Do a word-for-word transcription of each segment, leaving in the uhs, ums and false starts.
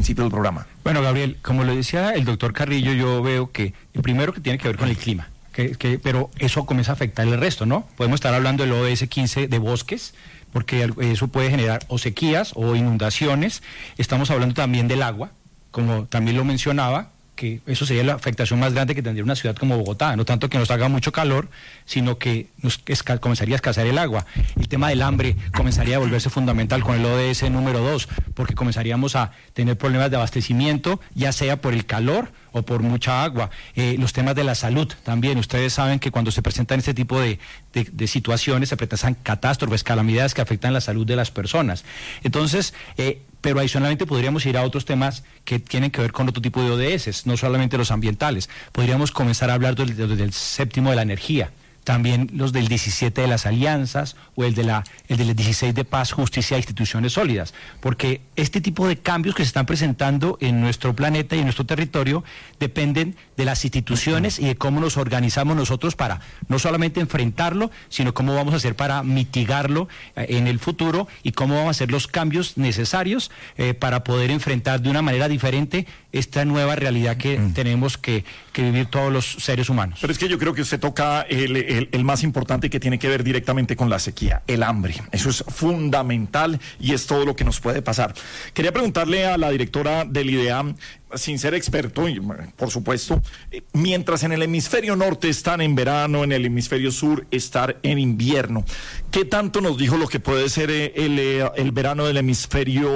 principio del programa. Bueno, Gabriel, como lo decía el doctor Carrillo, yo veo que el primero que tiene que ver con el clima, que, que, pero eso comienza a afectar el resto, ¿no? Podemos estar hablando del O S quince de bosques, porque eso puede generar o sequías o inundaciones. Estamos hablando también del agua, como también lo mencionaba, que eso sería la afectación más grande que tendría una ciudad como Bogotá, no tanto que nos haga mucho calor, sino que nos esca- comenzaría a escasear el agua. El tema del hambre comenzaría a volverse fundamental con el O D S número dos, porque comenzaríamos a tener problemas de abastecimiento, ya sea por el calor o por mucha agua. Eh, los temas de la salud también, ustedes saben que cuando se presentan este tipo de, de, de situaciones, se presentan catástrofes, calamidades que afectan la salud de las personas. Entonces, eh, pero adicionalmente podríamos ir a otros temas que tienen que ver con otro tipo de O D S, no solamente los ambientales. Podríamos comenzar a hablar del, del, del séptimo de la energía, también los del diecisiete de las alianzas o el, de la, el del dieciséis de paz, justicia e instituciones sólidas, porque este tipo de cambios que se están presentando en nuestro planeta y en nuestro territorio dependen de las instituciones y de cómo nos organizamos nosotros para no solamente enfrentarlo, sino cómo vamos a hacer para mitigarlo eh, en el futuro y cómo vamos a hacer los cambios necesarios eh, para poder enfrentar de una manera diferente esta nueva realidad que mm. tenemos que, que vivir todos los seres humanos. Pero es que yo creo que usted toca el, el, el más importante, que tiene que ver directamente con la sequía, el hambre. Eso es fundamental y es todo lo que nos puede pasar. Quería preguntarle a la directora del IDEAM, sin ser experto, y por supuesto, mientras en el hemisferio norte están en verano, en el hemisferio sur estar en invierno, ¿qué tanto nos dijo lo que puede ser el, el verano del hemisferio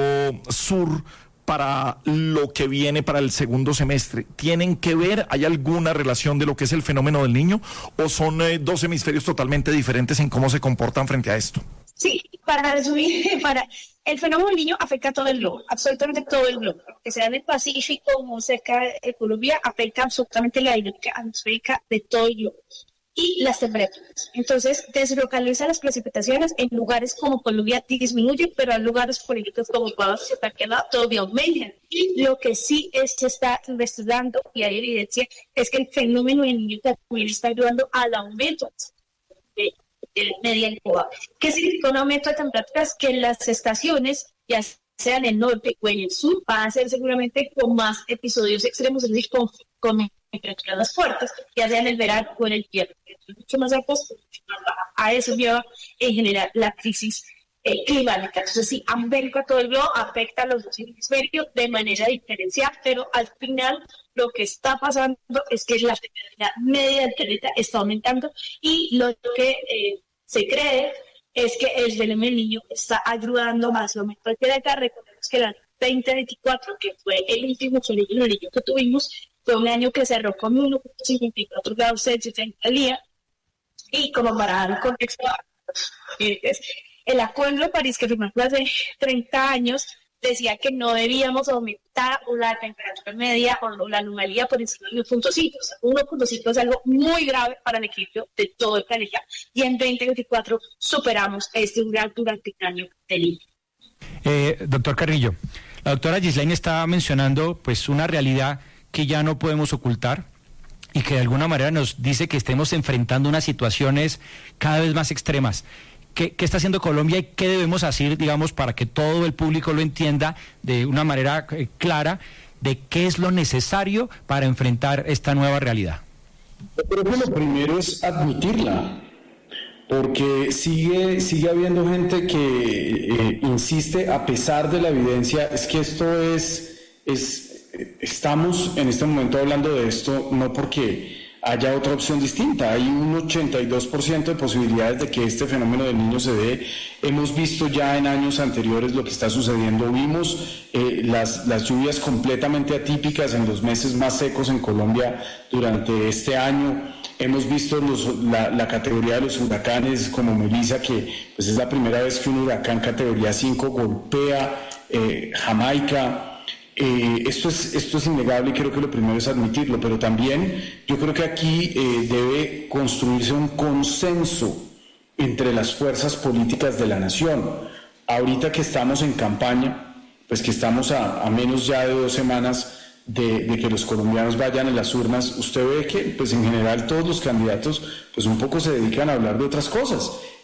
sur para lo que viene para el segundo semestre? ¿Tienen que ver, hay alguna relación de lo que es el fenómeno del Niño, o son eh, dos hemisferios totalmente diferentes en cómo se comportan frente a esto? Sí, para resumir, para el fenómeno del Niño afecta a todo el globo, absolutamente todo el globo, que sea en el Pacífico, muy cerca de Colombia, afecta absolutamente la dinámica atmosférica de todo el globo y las temperaturas. Entonces, deslocaliza las precipitaciones en lugares como Colombia disminuye, pero en lugares, por ejemplo, como Ecuador, se está quedando todavía aumentan. Lo que sí es, se está investigando y hay evidencia es que el fenómeno del Niño también está ayudando al aumento de de media incubada. ¿Qué significa un aumento de temperaturas? Que las estaciones, ya sea en el norte o en el sur, van a ser seguramente con más episodios extremos, es decir, con, con temperaturas más fuertes, ya sea en el verano o en el invierno. Mucho más altos, a eso lleva en general la crisis eh, climática. Entonces, sí, América, todo el globo, afecta a los dos hemisferios de manera diferencial, pero al final lo que está pasando es que la temperatura media del planeta está aumentando y lo que eh, se cree es que el fenómeno del Niño está ayudando más al aumento del planeta. Recordemos que el veinte veinticuatro, que fue el último fenómeno del Niño que tuvimos, fue un año que cerró con uno punto cincuenta y cuatro grados Celsius al día, y como para dar un contexto, el Acuerdo de París, que firmó hace treinta años, decía que no debíamos aumentar la temperatura media o la anomalía por encima de uno punto cinco. O sea, uno punto cinco es algo muy grave para el equilibrio de todo el planeta. Y en veinte veinticuatro superamos este umbral durante el año del Niño. Eh, doctor Carrillo, la doctora Ghislaine está mencionando pues una realidad que ya no podemos ocultar y que de alguna manera nos dice que estemos enfrentando unas situaciones cada vez más extremas. ¿Qué, ¿Qué está haciendo Colombia y qué debemos hacer, digamos, para que todo el público lo entienda de una manera eh, clara de qué es lo necesario para enfrentar esta nueva realidad? Yo creo que lo primero es admitirla, porque sigue, sigue habiendo gente que eh, insiste, a pesar de la evidencia, es que esto es, es, estamos en este momento hablando de esto no porque haya otra opción distinta. Hay un ochenta y dos por ciento de posibilidades de que este fenómeno del Niño se dé. Hemos visto ya en años anteriores lo que está sucediendo. Vimos eh, las, las lluvias completamente atípicas en los meses más secos en Colombia durante este año. Hemos visto los, la, la categoría de los huracanes como Melissa, que pues, es la primera vez que un huracán categoría cinco golpea eh, Jamaica. Eh, esto es esto es innegable y creo que lo primero es admitirlo, pero también yo creo que aquí eh, debe construirse un consenso entre las fuerzas políticas de la nación. Ahorita que estamos en campaña, pues que estamos a, a menos ya de dos semanas de, de que los colombianos vayan a las urnas, usted ve que pues en general todos los candidatos pues un poco se dedican a hablar de otras cosas.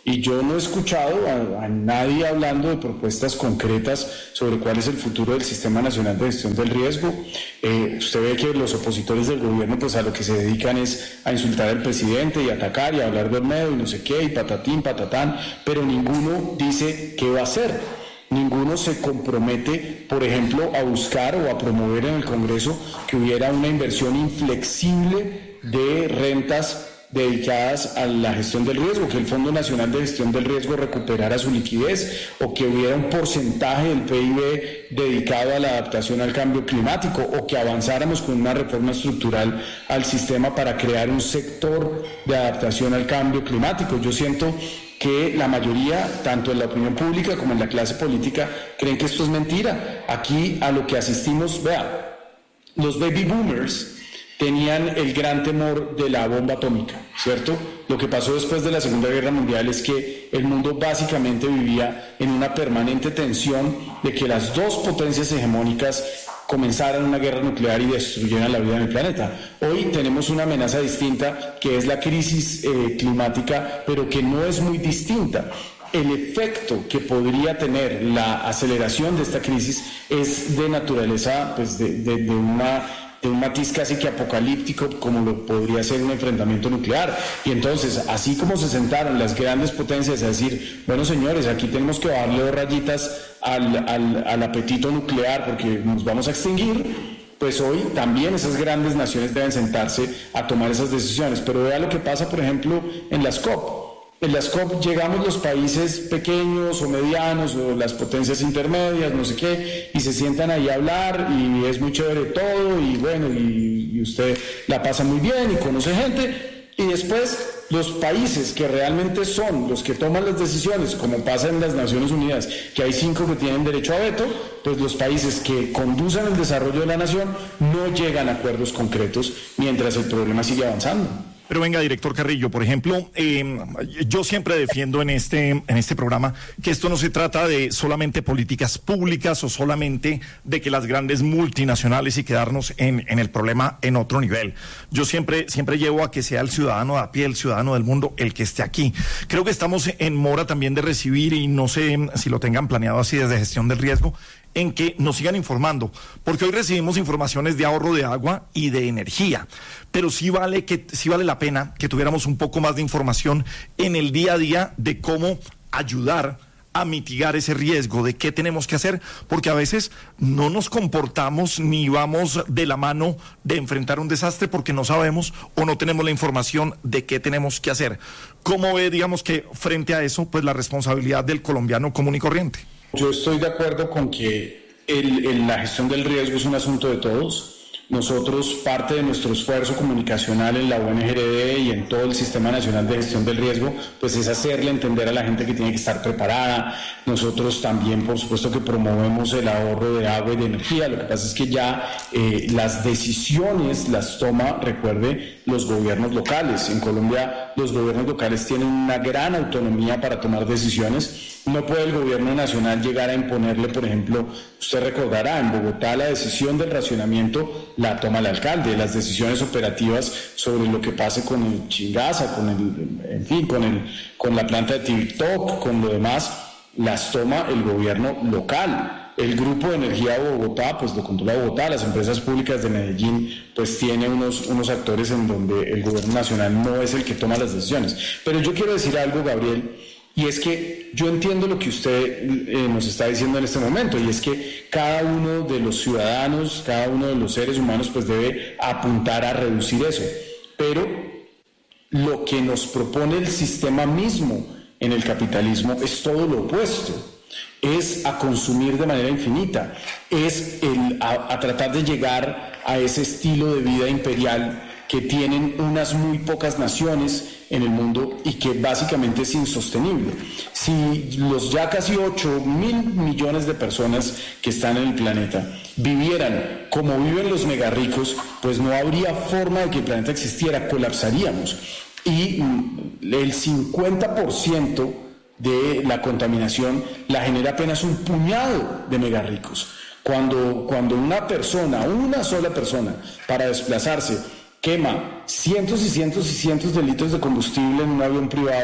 Y yo no he escuchado a, a nadie hablando de propuestas concretas sobre cuál es el futuro del Sistema Nacional de Gestión del Riesgo. Eh, usted ve que los opositores del gobierno pues a lo que se dedican es a insultar al presidente y atacar y a hablar de Olmedo y no sé qué, y patatín, patatán, pero ninguno dice qué va a hacer. Ninguno se compromete, por ejemplo, a buscar o a promover en el Congreso que hubiera una inversión inflexible de rentas dedicadas a la gestión del riesgo, que el Fondo Nacional de Gestión del Riesgo recuperara su liquidez, o que hubiera un porcentaje del P I B dedicado a la adaptación al cambio climático, o que avanzáramos con una reforma estructural al sistema para crear un sector de adaptación al cambio climático. Yo siento que la mayoría, tanto en la opinión pública como en la clase política, creen que esto es mentira. Aquí a lo que asistimos, vea, los baby boomers tenían el gran temor de la bomba atómica, ¿cierto? Lo que pasó después de la Segunda Guerra Mundial es que el mundo básicamente vivía en una permanente tensión de que las dos potencias hegemónicas comenzaran una guerra nuclear y destruyeran la vida en el planeta. Hoy tenemos una amenaza distinta, que es la crisis eh, climática, pero que no es muy distinta. El efecto que podría tener la aceleración de esta crisis es de naturaleza, pues de, de, de una... de un matiz casi que apocalíptico, como lo podría ser un enfrentamiento nuclear. Y entonces, así como se sentaron las grandes potencias a decir, bueno señores, aquí tenemos que bajarle dos rayitas al, al, al apetito nuclear porque nos vamos a extinguir, pues hoy también esas grandes naciones deben sentarse a tomar esas decisiones. Pero vea lo que pasa, por ejemplo, en las COP. En las COP llegamos los países pequeños o medianos o las potencias intermedias, no sé qué, y se sientan ahí a hablar y es muy chévere todo y bueno, y, y usted la pasa muy bien y conoce gente, y después los países que realmente son los que toman las decisiones, como pasa en las Naciones Unidas, que hay cinco que tienen derecho a veto, pues los países que conducen el desarrollo de la nación no llegan a acuerdos concretos mientras el problema sigue avanzando. Pero venga, director Carrillo, por ejemplo, eh, yo siempre defiendo en este, en este programa que esto no se trata de solamente políticas públicas o solamente de que las grandes multinacionales y quedarnos en, en el problema en otro nivel. Yo siempre, siempre llevo a que sea el ciudadano de a pie, el ciudadano del mundo, el que esté aquí. Creo que estamos en mora también de recibir, y no sé si lo tengan planeado así desde gestión del riesgo, en que nos sigan informando, porque hoy recibimos informaciones de ahorro de agua y de energía, pero sí vale que sí vale la pena que tuviéramos un poco más de información en el día a día de cómo ayudar a mitigar ese riesgo, de qué tenemos que hacer, porque a veces no nos comportamos ni vamos de la mano de enfrentar un desastre porque no sabemos o no tenemos la información de qué tenemos que hacer. ¿Cómo ve, digamos, que frente a eso, pues la responsabilidad del colombiano común y corriente? Yo estoy de acuerdo con que el, el, la gestión del riesgo es un asunto de todos. Nosotros, parte de nuestro esfuerzo comunicacional en la U N G R D y en todo el Sistema Nacional de Gestión del Riesgo, pues es hacerle entender a la gente que tiene que estar preparada. Nosotros también, por supuesto, que promovemos el ahorro de agua y de energía. Lo que pasa es que ya eh, las decisiones las toma, recuerde, los gobiernos locales. En Colombia, los gobiernos locales tienen una gran autonomía para tomar decisiones. No puede el gobierno nacional llegar a imponerle, por ejemplo, usted recordará, en Bogotá la decisión del racionamiento la toma el alcalde, las decisiones operativas sobre lo que pase con el Chingaza, con el, en fin, con el, con la planta de TikTok, con lo demás, las toma el gobierno local. El Grupo de Energía de Bogotá, pues lo controla Bogotá. Las empresas públicas de Medellín, pues tiene unos, unos actores en donde el gobierno nacional no es el que toma las decisiones. Pero yo quiero decir algo, Gabriel, y es que yo entiendo lo que usted eh, nos está diciendo en este momento, y es que cada uno de los ciudadanos, cada uno de los seres humanos, pues debe apuntar a reducir eso. Pero lo que nos propone el sistema mismo en el capitalismo es todo lo opuesto. Es a consumir de manera infinita, es el, a, a tratar de llegar a ese estilo de vida imperial que tienen unas muy pocas naciones en el mundo y que básicamente es insostenible. Si los ya casi ocho mil millones de personas que están en el planeta vivieran como viven los megarricos, pues no habría forma de que el planeta existiera, colapsaríamos. Y el cincuenta por ciento de la contaminación la genera apenas un puñado de megarricos. Cuando, cuando una persona, una sola persona, para desplazarse, quema cientos y cientos y cientos de litros de combustible en un avión privado,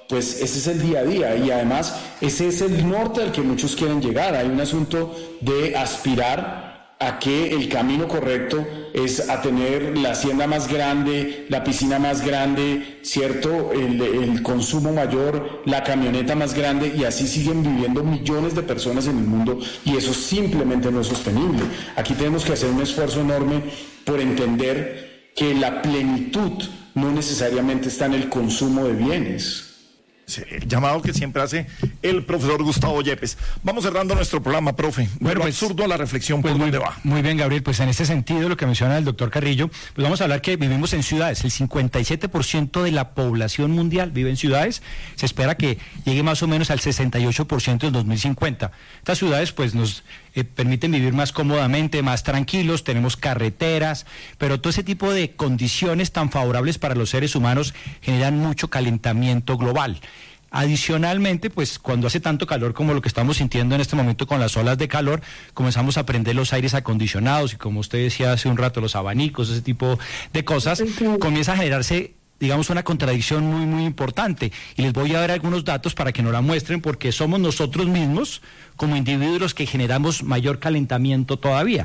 pues ese es el día a día y además ese es el norte al que muchos quieren llegar. Hay un asunto de aspirar a que el camino correcto es a tener la hacienda más grande, la piscina más grande, ¿cierto? El, el consumo mayor, la camioneta más grande, y así siguen viviendo millones de personas en el mundo, y eso simplemente no es sostenible. Aquí tenemos que hacer un esfuerzo enorme por entender que la plenitud no necesariamente está en el consumo de bienes. Sí, el llamado que siempre hace el profesor Gustavo Yepes. Vamos cerrando nuestro programa, profe. Bueno, pues, absurdo a la reflexión, pues, ¿por muy, dónde va? Muy bien, Gabriel, pues en este sentido, lo que menciona el doctor Carrillo, pues vamos a hablar que vivimos en ciudades. El cincuenta y siete por ciento de la población mundial vive en ciudades. Se espera que llegue más o menos al sesenta y ocho por ciento en dos mil cincuenta. Estas ciudades, pues, nos eh, permiten vivir más cómodamente, más tranquilos, tenemos carreteras, pero todo ese tipo de condiciones tan favorables para los seres humanos generan mucho calentamiento global. Adicionalmente, pues cuando hace tanto calor como lo que estamos sintiendo en este momento con las olas de calor, comenzamos a prender los aires acondicionados y, como usted decía hace un rato, los abanicos, ese tipo de cosas, comienza a generarse, digamos, una contradicción muy, muy importante. Y les voy a dar algunos datos para que nos la muestren, porque somos nosotros mismos, como individuos, los que generamos mayor calentamiento todavía.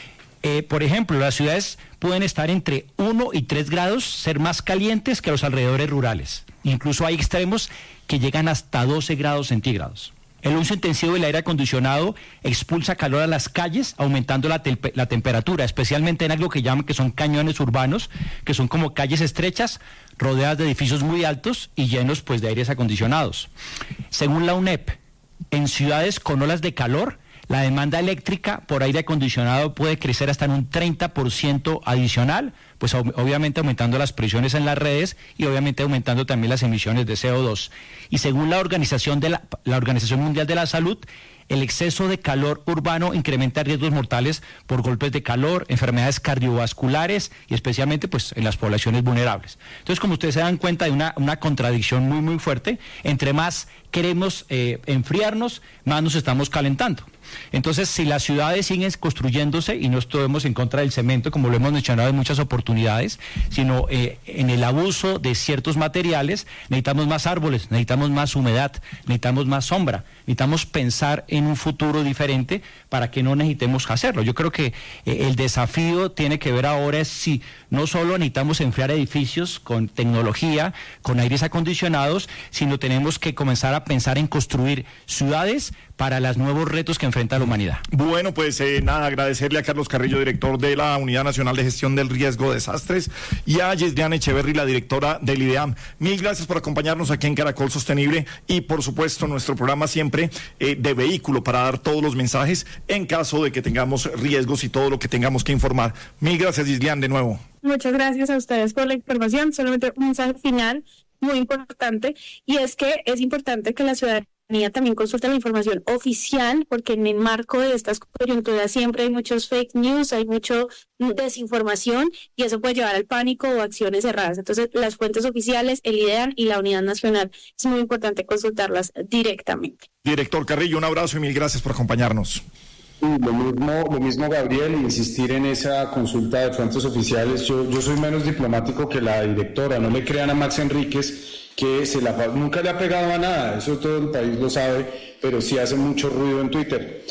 Eh, por ejemplo, las ciudades pueden estar entre uno y tres grados, ser más calientes que los alrededores rurales. Incluso hay extremos que llegan hasta doce grados centígrados. El uso intensivo del aire acondicionado expulsa calor a las calles, aumentando la, te la temperatura, especialmente en algo que llaman que son cañones urbanos, que son como calles estrechas, rodeadas de edificios muy altos y llenos, pues, de aires acondicionados. Según la UNEP, en ciudades con olas de calor, la demanda eléctrica por aire acondicionado puede crecer hasta en un treinta por ciento adicional, pues ob obviamente aumentando las presiones en las redes y obviamente aumentando también las emisiones de C O dos. Y según la Organización, de la, la Organización Mundial de la Salud, el exceso de calor urbano incrementa riesgos mortales por golpes de calor, enfermedades cardiovasculares y especialmente, pues, en las poblaciones vulnerables. Entonces, como ustedes se dan cuenta, hay una, una contradicción muy, muy fuerte. Entre más queremos eh, enfriarnos, más nos estamos calentando. Entonces, si las ciudades siguen construyéndose, y no estamos en contra del cemento, como lo hemos mencionado en muchas oportunidades, sino eh, en el abuso de ciertos materiales, necesitamos más árboles, necesitamos más humedad, necesitamos más sombra, necesitamos pensar en un futuro diferente para que no necesitemos hacerlo. Yo creo que eh, el desafío tiene que ver ahora es si no solo necesitamos enfriar edificios con tecnología, con aires acondicionados, sino tenemos que comenzar a pensar en construir ciudades para los nuevos retos que enfrenta la humanidad. Bueno, pues eh, nada, agradecerle a Carlos Carrillo, director de la Unidad Nacional de Gestión del Riesgo de Desastres, y a Yeslian Echeverry, la directora del IDEAM. Mil gracias por acompañarnos aquí en Caracol Sostenible y, por supuesto, nuestro programa siempre eh, de vehículo para dar todos los mensajes en caso de que tengamos riesgos y todo lo que tengamos que informar. Mil gracias, Yeslian, de nuevo. Muchas gracias a ustedes por la información. Solamente un mensaje final muy importante, y es que es importante que la ciudadanía también consulta la información oficial, porque en el marco de estas coyunturas siempre hay muchos fake news, hay mucha desinformación, y eso puede llevar al pánico o acciones erradas. Entonces, las fuentes oficiales, el IDEAM y la Unidad Nacional, es muy importante consultarlas directamente. Director Carrillo, un abrazo y mil gracias por acompañarnos. Lo mismo, lo mismo, Gabriel, insistir en esa consulta de fuentes oficiales. Yo, yo soy menos diplomático que la directora. No le crean a Max Enríquez, que se la, nunca le ha pegado a nada, eso todo el país lo sabe, pero sí hace mucho ruido en Twitter.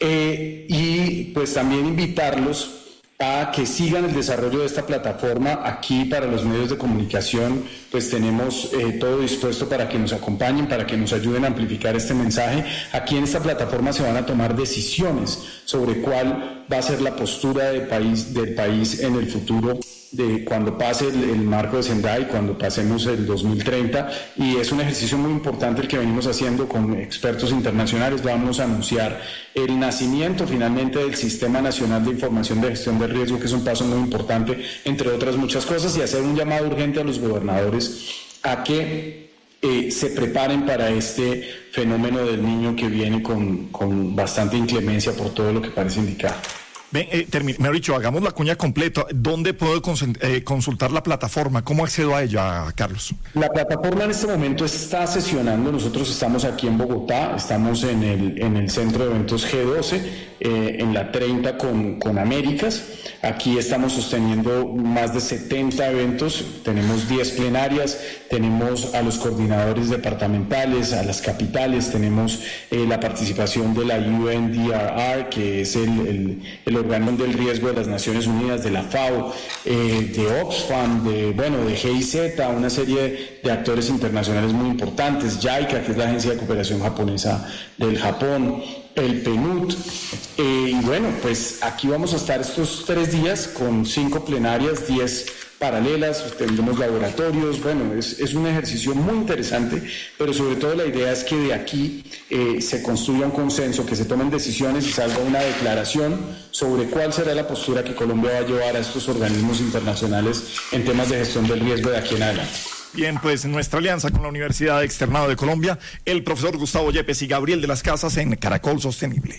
Eh, y pues también invitarlos a que sigan el desarrollo de esta plataforma. Aquí para los medios de comunicación pues tenemos eh, todo dispuesto para que nos acompañen, para que nos ayuden a amplificar este mensaje. Aquí en esta plataforma se van a tomar decisiones sobre cuál va a ser la postura del país, del país en el futuro, de cuando pase el, el marco de Sendai, cuando pasemos el dos mil treinta, y es un ejercicio muy importante el que venimos haciendo con expertos internacionales. Vamos a anunciar el nacimiento finalmente del Sistema Nacional de Información de Gestión de Riesgo, que es un paso muy importante, entre otras muchas cosas, y hacer un llamado urgente a los gobernadores a que eh, se preparen para este fenómeno del Niño que viene con, con bastante inclemencia por todo lo que parece indicar. Ven, eh, termi- me ha dicho, hagamos la cuña completa. ¿Dónde puedo consen- eh, consultar la plataforma? ¿Cómo accedo a ella, Carlos? La plataforma en este momento está sesionando. Nosotros estamos aquí en Bogotá, estamos en el, en el centro de eventos G doce, eh, en la treinta con, con Américas. Aquí estamos sosteniendo más de setenta eventos, tenemos diez plenarias, tenemos a los coordinadores departamentales, a las capitales, tenemos eh, la participación de la U N D R R, que es el, el, el órgano del riesgo de las Naciones Unidas, de la FAO, eh, de Oxfam, de, bueno, de G I Z, una serie de actores internacionales muy importantes, JICA, que es la Agencia de Cooperación Japonesa del Japón, el P N U D, eh, y bueno, pues aquí vamos a estar estos tres días con cinco plenarias, diez paralelas, tendremos laboratorios, bueno, es, es un ejercicio muy interesante, pero sobre todo la idea es que de aquí eh, se construya un consenso, que se tomen decisiones y salga una declaración sobre cuál será la postura que Colombia va a llevar a estos organismos internacionales en temas de gestión del riesgo de aquí en adelante. Bien, pues en nuestra alianza con la Universidad Externado de Colombia, el profesor Gustavo Yepes y Gabriel de las Casas en Caracol Sostenible.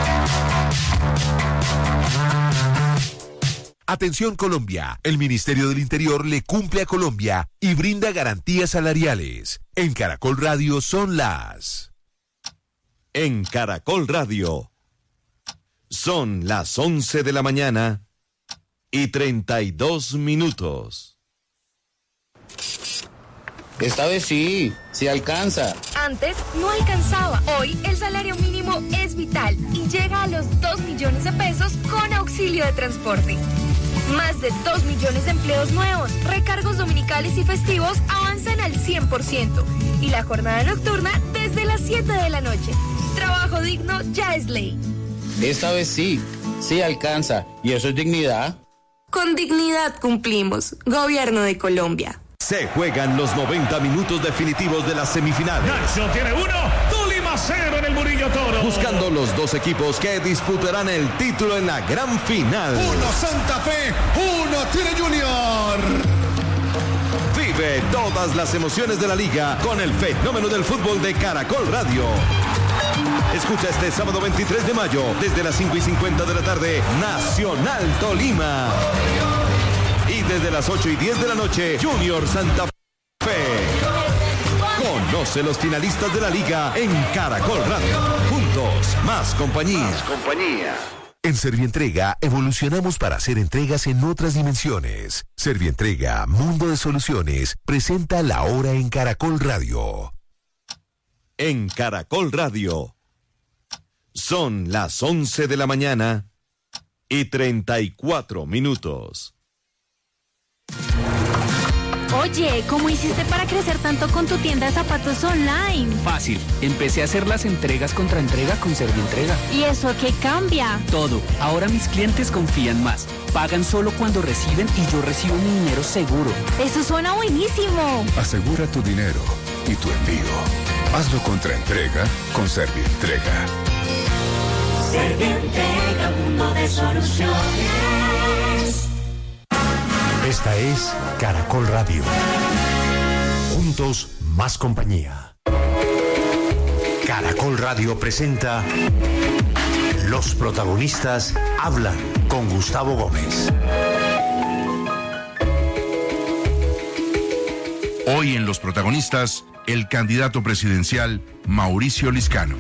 Atención Colombia, el Ministerio del Interior le cumple a Colombia y brinda garantías salariales. En Caracol Radio son las... En Caracol Radio son las once de la mañana y treinta y dos minutos. Esta vez sí, sí alcanza. Antes no alcanzaba. Hoy el salario mínimo es vital y llega a los dos millones de pesos con auxilio de transporte. Más de dos millones de empleos nuevos, recargos dominicales y festivos avanzan al cien por ciento. Y la jornada nocturna desde las siete de la noche. Trabajo digno ya es ley. Esta vez sí, sí alcanza. ¿Y eso es dignidad? Con dignidad cumplimos. Gobierno de Colombia. Se juegan los noventa minutos definitivos de las semifinales. Nacho tiene uno, Tolima cero en el Murillo Toro. Buscando los dos equipos que disputarán el título en la gran final. Uno Santa Fe, uno Tigre Junior. Vive todas las emociones de la liga con el fenómeno del fútbol de Caracol Radio. Escucha este sábado veintitrés de mayo, desde las cinco y cincuenta de la tarde, Nacional Tolima. Y desde las ocho y diez de la noche, Junior Santa Fe. Conoce los finalistas de la liga en Caracol Radio. Juntos, más compañía. Más compañía. En Servientrega evolucionamos para hacer entregas en otras dimensiones. Servientrega, Mundo de Soluciones, presenta La Hora en Caracol Radio. En Caracol Radio son las once de la mañana y treinta y cuatro minutos. Oye, ¿cómo hiciste para crecer tanto con tu tienda de zapatos online? Fácil, empecé a hacer las entregas contra entrega con Servientrega. ¿Y eso qué cambia? Todo, ahora mis clientes confían más. Pagan solo cuando reciben y yo recibo mi dinero seguro. Eso suena buenísimo. Asegura tu dinero y tu envío. Hazlo contra entrega con Servientrega. Servientrega, mundo de soluciones. Esta es Caracol Radio. Juntos, más compañía. Caracol Radio presenta Los protagonistas hablan con Gustavo Gómez. Hoy en Los protagonistas, el candidato presidencial Mauricio Liscano.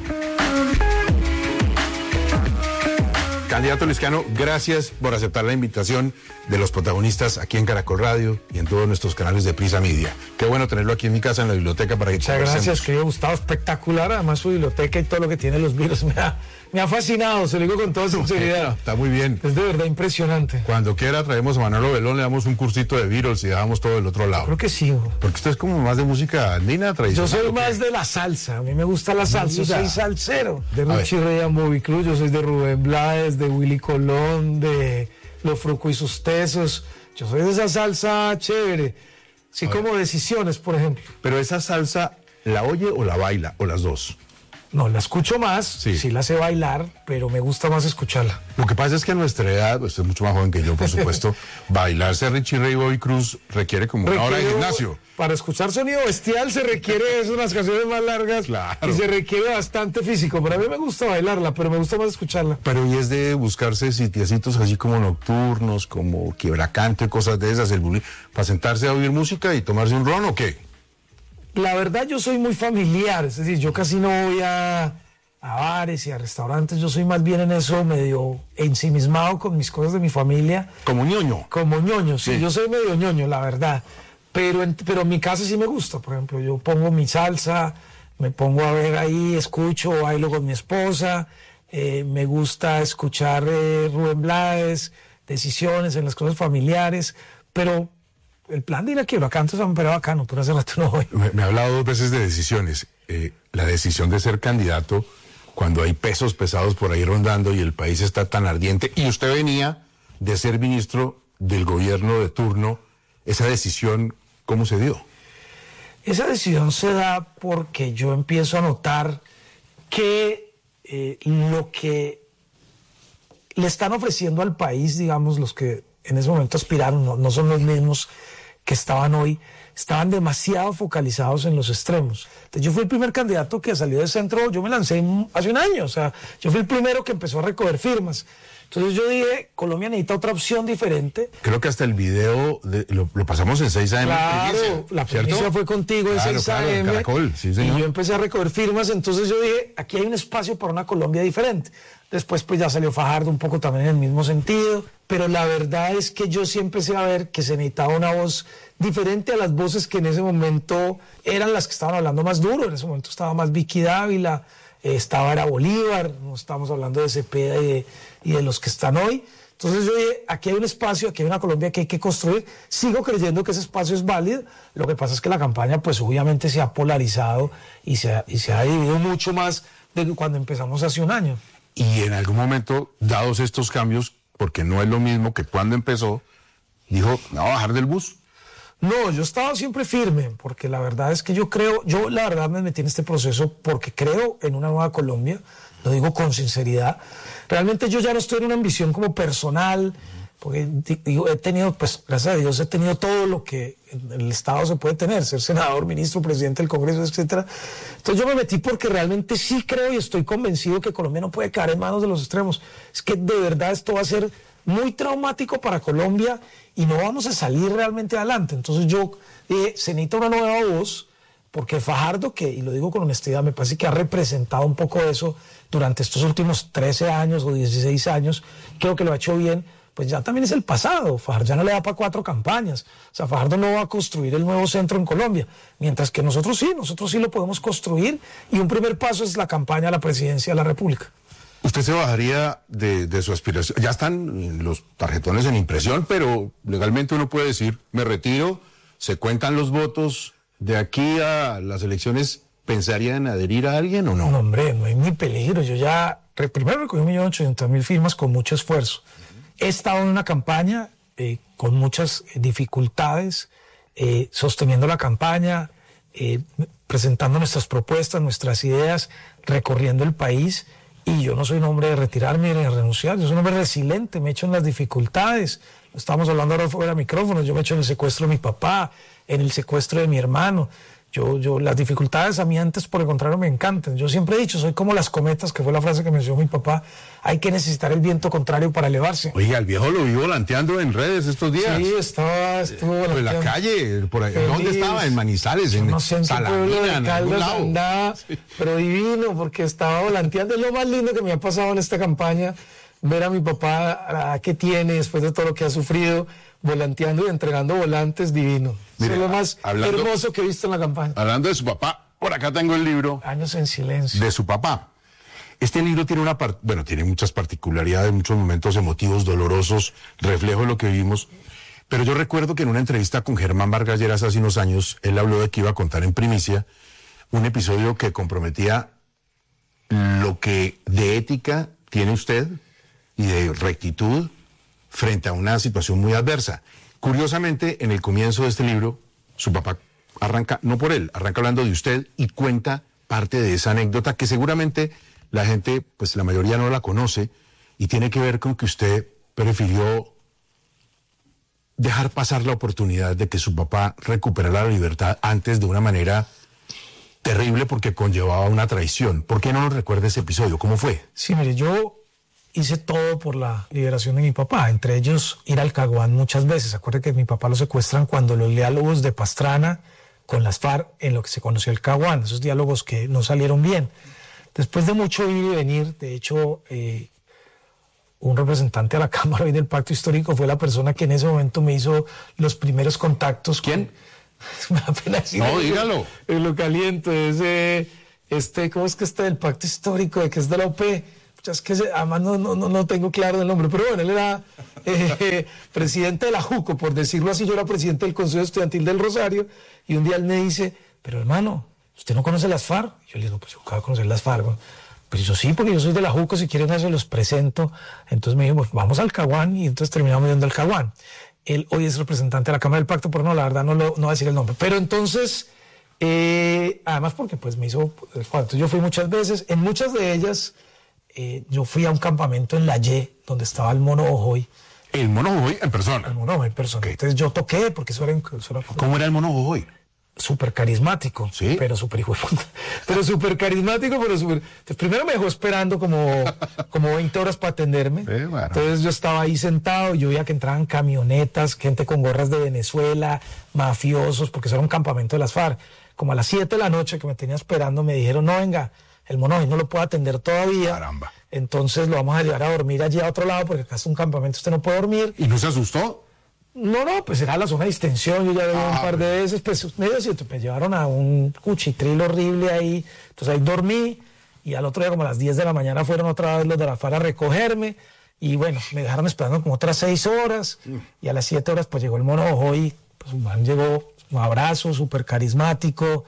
Candidato Liscano, gracias por aceptar la invitación de Los protagonistas aquí en Caracol Radio y en todos nuestros canales de Prisa Media. Qué bueno tenerlo aquí en mi casa, en la biblioteca, para que Muchas gracias, querido Gustavo, espectacular, además su biblioteca y todo lo que tiene los virus, me ha, me ha fascinado, se lo digo con toda sinceridad. Está muy bien. Es de verdad impresionante. Cuando quiera traemos a Manolo Belón, le damos un cursito de Beatles y dejamos todo del otro lado. Creo que sí. Porque usted es como más de música andina tradicional. Yo soy más de la salsa, a mí me gusta la salsa, yo soy salsero. De Richie Ray and Bobby Cruz, yo soy de Rubén Blades, de Willy Colón, de Los Fruco y sus Tesos. Yo soy de esa salsa chévere, sí, como Decisiones, por ejemplo. Pero esa salsa, ¿la oye o la baila? ¿O las dos? No, la escucho más, sí. sí la sé bailar, pero me gusta más escucharla. Lo que pasa es que a nuestra edad, usted es mucho más joven que yo, por supuesto, bailarse Richie Ray y Bobby Cruz requiere como requiere, una hora de gimnasio. Para escuchar sonido bestial se requiere es unas canciones más largas claro. y se requiere bastante físico. Pero a mí me gusta bailarla, pero me gusta más escucharla. Pero y es de buscarse sitiecitos así como nocturnos, como quiebracanto y cosas de esas, el bullying, para sentarse a oír música y tomarse un ron o qué. La verdad yo soy muy familiar, es decir, yo casi no voy a, a bares y a restaurantes, yo soy más bien en eso medio ensimismado con mis cosas de mi familia. Como ñoño. Como ñoño, sí, sí. Yo soy medio ñoño, la verdad, pero en, pero en mi casa sí me gusta, por ejemplo, yo pongo mi salsa, me pongo a ver ahí, escucho, bailo con mi esposa, eh, me gusta escuchar eh, Rubén Blades, decisiones en las cosas familiares, pero... El plan de ir a Quiebracanto es pero bacano, pero hace rato no voy. Me, me ha hablado dos veces de decisiones. Eh, la decisión de ser candidato cuando hay pesos pesados por ahí rondando y el país está tan ardiente. Y usted venía de ser ministro del gobierno de turno. ¿Esa decisión cómo se dio? Esa decisión se da porque yo empiezo a notar que eh, lo que le están ofreciendo al país, digamos, los que en ese momento aspiraron, no, no son los mismos que estaban hoy, estaban demasiado focalizados en los extremos. Entonces yo fui el primer candidato que salió del centro, yo me lancé hace un año, o sea, yo fui el primero que empezó a recoger firmas. Entonces yo dije, Colombia necesita otra opción diferente. Creo que hasta el video de, lo, lo pasamos en seis a eme. Claro, primicia, la primicia fue contigo en claro, seis a eme. Claro, Caracol, sí, y yo empecé a recoger firmas, entonces yo dije, aquí hay un espacio para una Colombia diferente. Después pues ya salió Fajardo un poco también en el mismo sentido, pero la verdad es que yo sí empecé a ver que se necesitaba una voz diferente a las voces que en ese momento eran las que estaban hablando más duro. En ese momento estaba más Vicky Dávila, eh, estaba era Bolívar, no estamos hablando de Cepeda y de, y de los que están hoy. Entonces yo dije, aquí hay un espacio, aquí hay una Colombia que hay que construir. Sigo creyendo que ese espacio es válido. Lo que pasa es que la campaña pues obviamente se ha polarizado y se ha, y se ha dividido mucho más de cuando empezamos hace un año. Y en algún momento, dados estos cambios, porque no es lo mismo que cuando empezó, dijo, ¿me va a bajar del bus? No, yo he estado siempre firme, porque la verdad es que yo creo, yo la verdad me metí en este proceso porque creo en una nueva Colombia, lo digo con sinceridad. Realmente yo ya no estoy en una ambición como personal, porque digo, he tenido, pues gracias a Dios, he tenido todo lo que en el Estado se puede tener, ser senador, ministro, presidente del Congreso, etcétera. Entonces yo me metí porque realmente sí creo y estoy convencido que Colombia no puede caer en manos de los extremos. Es que de verdad esto va a ser muy traumático para Colombia y no vamos a salir realmente adelante. Entonces yo dije, se necesita una nueva voz, porque Fajardo, que, y lo digo con honestidad, me parece que ha representado un poco eso durante estos últimos trece años o dieciséis años, creo que lo ha hecho bien, pues ya también es el pasado. Fajardo ya no le da para cuatro campañas. O sea, Fajardo no va a construir el nuevo centro en Colombia, mientras que nosotros sí, nosotros sí lo podemos construir, y un primer paso es la campaña a la presidencia de la República. ¿Usted se bajaría de, de su aspiración? Ya están los tarjetones en impresión, pero legalmente uno puede decir, me retiro, se cuentan los votos, de aquí a las elecciones, ¿pensaría en adherir a alguien o no? No, hombre, no hay ni peligro. Yo ya, primero recogí un millón ochocientas mil firmas con mucho esfuerzo. He estado en una campaña eh, con muchas dificultades, eh, sosteniendo la campaña, eh, presentando nuestras propuestas, nuestras ideas, recorriendo el país. Y yo no soy un hombre de retirarme ni de renunciar, yo soy un hombre resiliente, me echo en las dificultades. Estamos hablando ahora fuera de micrófonos, yo me echo en el secuestro de mi papá, en el secuestro de mi hermano. Yo, yo, las dificultades a mí antes, por el contrario, me encantan. Yo siempre he dicho, soy como las cometas, que fue la frase que mencionó mi papá. Hay que necesitar el viento contrario para elevarse. Oiga, el viejo lo vi volanteando en redes estos días. Sí, estaba, estuvo volanteando. En la calle, por ahí. ¿Dónde estaba? En Manizales, en no sé, en Salamina, en algún lado. Andaba, sí. Pero divino, porque estaba volanteando. Es lo más lindo que me ha pasado en esta campaña, ver a mi papá, a qué tiene, después de todo lo que ha sufrido, volanteando y entregando volantes, divino. Mire, eso es lo más hablando, hermoso que he visto en la campaña. Hablando de su papá, por acá tengo el libro. Años en silencio. De su papá. Este libro tiene una part- bueno, tiene muchas particularidades, muchos momentos emotivos, dolorosos, reflejo de lo que vivimos. Pero yo recuerdo que en una entrevista con Germán Vargas Lleras hace unos años, él habló de que iba a contar en primicia un episodio que comprometía lo que de ética tiene usted y de rectitud frente a una situación muy adversa. Curiosamente, en el comienzo de este libro, su papá arranca, no por él, arranca hablando de usted y cuenta parte de esa anécdota que seguramente la gente, pues la mayoría no la conoce, y tiene que ver con que usted prefirió dejar pasar la oportunidad de que su papá recuperara la libertad antes de una manera terrible porque conllevaba una traición. ¿Por qué no nos recuerda ese episodio? ¿Cómo fue? Sí, mire, yo hice todo por la liberación de mi papá, entre ellos ir al Caguán muchas veces. Acuerde que mi papá lo secuestran cuando los diálogos de Pastrana con las FARC en lo que se conoció el Caguán, esos diálogos que no salieron bien. Después de mucho ir y venir, de hecho, eh, un representante a la Cámara hoy del Pacto Histórico fue la persona que en ese momento me hizo los primeros contactos. ¿Quién? Con... me da pena decir. No, dígalo. En lo caliente, ese, este, ¿cómo es que está del Pacto Histórico, de que es de la O P? Es que se, además no, no, no tengo claro el nombre, pero bueno, él era eh, presidente de la JUCO, por decirlo así. Yo era presidente del Consejo Estudiantil del Rosario, y un día él me dice, pero hermano, ¿usted no conoce las FARC? Yo le digo, pues yo acabo de conocer las FARC. Pues yo sí, porque yo soy de la JUCO, si quieren eso los presento. Entonces me dijo, pues vamos al Caguán, y entonces terminamos yendo al Caguán. Él hoy es representante de la Cámara del Pacto, pero no, la verdad no, lo, no voy a decir el nombre. Pero entonces, eh, además porque pues me hizo, entonces yo fui muchas veces, en muchas de ellas, eh, yo fui a un campamento en la Y, donde estaba el Mono Jojoy. ¿El Mono Jojoy en persona? El Mono Jojoy en persona. Okay. Entonces yo toqué, porque eso era... Eso era ¿Cómo era el Mono Jojoy? Súper carismático, ¿sí? Pero súper hijo de puta. Pero súper carismático, pero súper... Entonces, primero me dejó esperando como, como veinte horas para atenderme. Sí, bueno. Entonces yo estaba ahí sentado, yo veía que entraban camionetas, gente con gorras de Venezuela, mafiosos, porque eso era un campamento de las FARC. Como a las siete de la noche que me tenía esperando, me dijeron, no, venga, el Mono no lo puedo atender todavía. Caramba. Entonces lo vamos a llevar a dormir allí a otro lado, porque acá es un campamento, usted no puede dormir. ¿Y no se asustó? No, no, pues era la zona de distensión, yo ya lo vi ah, un par de veces, pues medio cierto, me llevaron a un cuchitril horrible ahí, entonces ahí dormí, y al otro día como a las diez de la mañana fueron otra vez los de la FARC a recogerme, y bueno, me dejaron esperando como otras seis horas, mm. y a las siete horas pues llegó el Mono Jojoy, pues un man llegó, un abrazo súper carismático,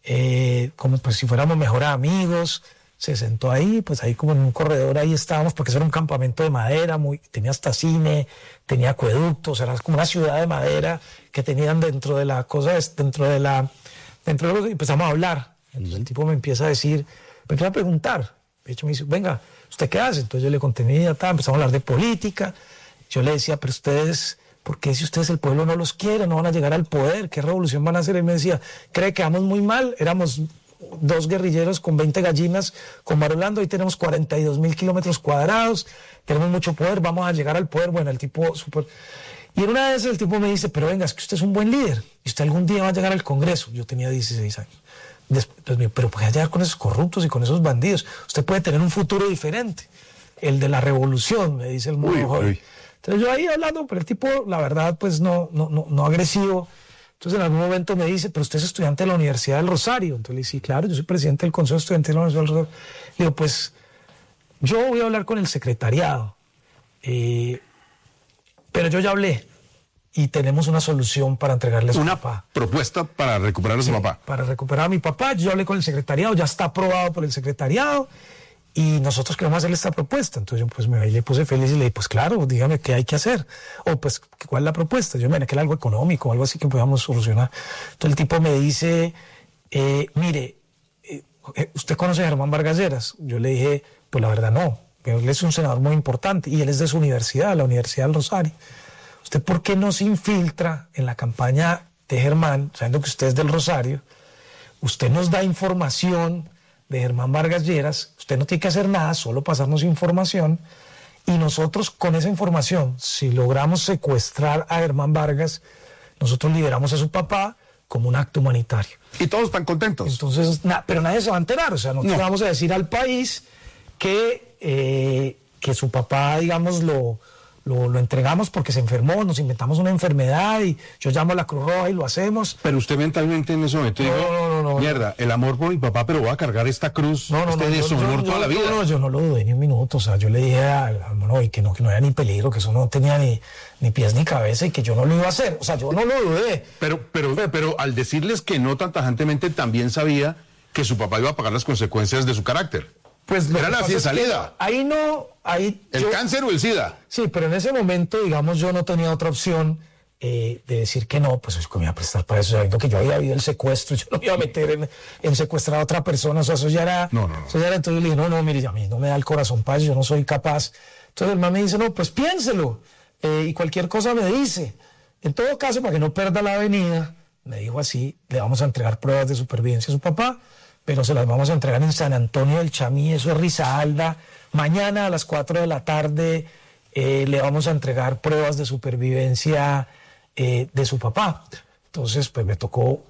eh, como pues si fuéramos mejores amigos. Se sentó ahí, pues ahí como en un corredor, ahí estábamos, porque eso era un campamento de madera, muy, tenía hasta cine, tenía acueductos, era como una ciudad de madera que tenían dentro de la cosa, dentro de la, dentro de lo, y empezamos a hablar. Entonces el tipo me empieza a decir, me empieza a preguntar, de hecho me dice, venga, ¿usted qué hace? Entonces yo le conté mi vida, empezamos a hablar de política, yo le decía, pero ustedes, ¿por qué si ustedes el pueblo no los quiere, no van a llegar al poder? ¿Qué revolución van a hacer? Y me decía, ¿cree que vamos muy mal? Éramos dos guerrilleros con veinte gallinas conmarolando, ahí tenemos cuarenta y dos mil kilómetros cuadrados, tenemos mucho poder, vamos a llegar al poder. Bueno, el tipo súper... Y en una vez el tipo me dice, pero venga, es que usted es un buen líder, y usted algún día va a llegar al Congreso. Yo tenía dieciséis años. Después, pero puede llegar con esos corruptos y con esos bandidos, usted puede tener un futuro diferente, el de la revolución, me dice el Mono Jojoy. Entonces yo ahí hablando, pero el tipo, la verdad, pues no, no, no, no agresivo. Entonces en algún momento me dice, pero usted es estudiante de la Universidad del Rosario. Entonces le dije, sí, claro, yo soy presidente del Consejo Estudiantil de la Universidad del Rosario. Le digo, pues yo voy a hablar con el secretariado, eh, pero yo ya hablé y tenemos una solución para entregarle a su una papá. Una propuesta para recuperar a su sí, papá. Para recuperar a mi papá, yo hablé con el secretariado, ya está aprobado por el secretariado y nosotros queremos hacerle esta propuesta. Entonces yo pues me le puse feliz y le dije, pues claro, dígame qué hay que hacer. O pues, ¿cuál es la propuesta? Yo me que era algo económico o algo así que podamos solucionar. Entonces el tipo me dice, eh, mire, eh, ¿usted conoce a Germán Vargas Lleras? Yo le dije, pues la verdad no, pero él es un senador muy importante y él es de su universidad, la Universidad del Rosario. ¿Usted por qué no se infiltra en la campaña de Germán, sabiendo que usted es del Rosario? Usted nos da información de Germán Vargas Lleras, usted no tiene que hacer nada, solo pasarnos información, y nosotros con esa información, si logramos secuestrar a Germán Vargas, nosotros liberamos a su papá como un acto humanitario. Y todos están contentos. Entonces, na, pero nadie se va a enterar, o sea, nosotros no vamos a decir al país que, eh, que su papá, digamos, lo... Lo, lo entregamos porque se enfermó, nos inventamos una enfermedad y yo llamo a la Cruz Roja y lo hacemos. Pero usted mentalmente en ese momento no, dijo, no, no, no, mierda, no. el amor por mi papá, pero voy a cargar esta cruz, no, no, este no, deshonor yo, yo, toda yo, la vida. No, no, yo no lo dudé ni un minuto, o sea, yo le dije al mono que no, que no había ni peligro, que eso no tenía ni, ni pies ni cabeza y que yo no lo iba a hacer, o sea, yo no lo dudé. Pero, pero, pero al decirles que no tan tajantemente, también sabía que su papá iba a pagar las consecuencias de su carácter. Pues era la salida. Ahí no, ahí ¿El yo, cáncer o el SIDA? Sí, pero en ese momento, digamos, yo no tenía otra opción eh, de decir que no, pues me iba a prestar para eso, sabiendo que yo había habido el secuestro, yo no me iba a meter en, en secuestrar a otra persona, o sea, eso ya era... No, no, no. Eso ya era, entonces le dije, no, no, mire, a mí no me da el corazón para eso, yo no soy capaz. Entonces el man me dice, no, pues piénselo, eh, y cualquier cosa me dice. En todo caso, para que no pierda la avenida, me dijo así, le vamos a entregar pruebas de supervivencia a su papá, pero se las vamos a entregar en San Antonio del Chamí, eso es Risaralda. Mañana a las cuatro de la tarde eh, le vamos a entregar pruebas de supervivencia eh, de su papá. Entonces, pues me tocó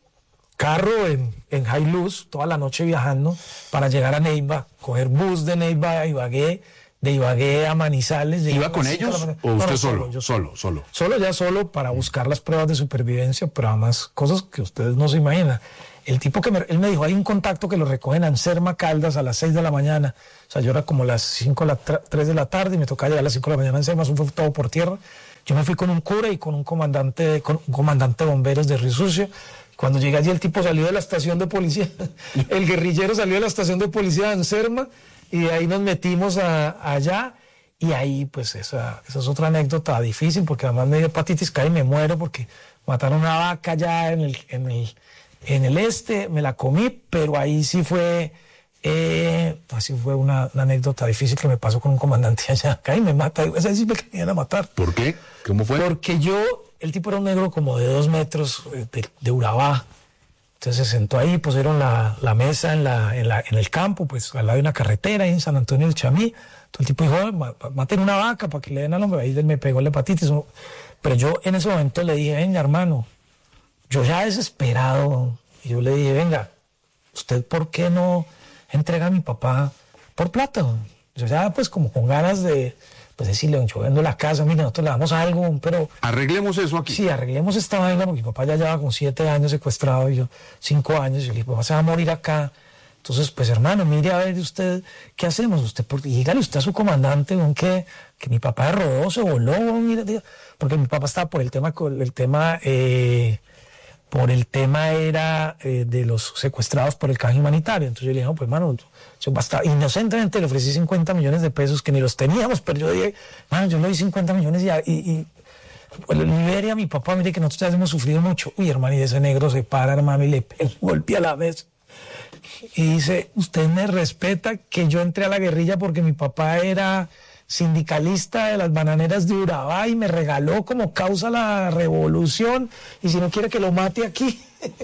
carro en, en Hilux, toda la noche viajando para llegar a Neiva, coger bus de Neiva a Ibagué, de Ibagué a Manizales. ¿Iba con ellos o usted no, no, solo? Yo solo, solo. Solo, ya solo para buscar las pruebas de supervivencia, pero además cosas que ustedes no se imaginan. El tipo que me, él me dijo, hay un contacto que lo recogen en Anserma Caldas a las seis de la mañana. O sea, yo era como las cinco, las tres de la tarde y me tocaba llegar a las cinco de la mañana a Anserma, eso fue todo por tierra. Yo me fui con un cura y con un comandante, con un comandante de bomberos de Río Sucio. Cuando llegué allí, el tipo salió de la estación de policía, el guerrillero salió de la estación de policía de Anserma y de ahí nos metimos a, allá. Y ahí, pues, esa, esa es otra anécdota difícil, porque además me dio hepatitis C y me muero porque mataron una vaca allá en el, en el, en el este, me la comí, pero ahí sí fue, eh, así fue una, una anécdota difícil que me pasó con un comandante allá acá y me mata. Esa sí me querían a matar. ¿Por qué? ¿Cómo fue? Porque yo, el tipo era un negro como de dos metros de, de Urabá. Entonces se sentó ahí, pusieron la, la mesa en, la, en, la, en el campo, pues al lado de una carretera ahí en San Antonio del Chamí. Entonces el tipo dijo, maten una vaca para que le den al hombre. Ahí me pegó la hepatitis. Pero yo en ese momento le dije, venga, hermano, yo ya desesperado, y yo le dije, venga, ¿usted por qué no entrega a mi papá por plata? Yo ya pues como con ganas de pues decirle, yo vendo la casa, mire, nosotros le damos algo, pero... Arreglemos eso aquí. Sí, arreglemos esta vaina, porque mi papá ya lleva con siete años secuestrado, y yo cinco años, y yo le dije, papá se va a morir acá. Entonces, pues hermano, mire a ver usted, ¿qué hacemos? Usted, por, dígale usted a su comandante, que, que mi papá rodó, se voló, mire, diga, porque mi papá estaba por el tema, el tema, eh, por el tema era eh, de los secuestrados por el canje humanitario. Entonces yo le dije, no, pues hermano, yo basta, inocentemente le ofrecí cincuenta millones de pesos que ni los teníamos, pero yo dije, mano, yo le di cincuenta millones y, y, y pues, libere a mi papá, mire que nosotros ya hemos sufrido mucho. Uy, hermano, y ese negro se para, hermano, y le golpea la mesa. Y dice, usted me respeta que yo entré a la guerrilla porque mi papá era sindicalista de las bananeras de Urabá y me regaló como causa la revolución, y si no quiere que lo mate aquí,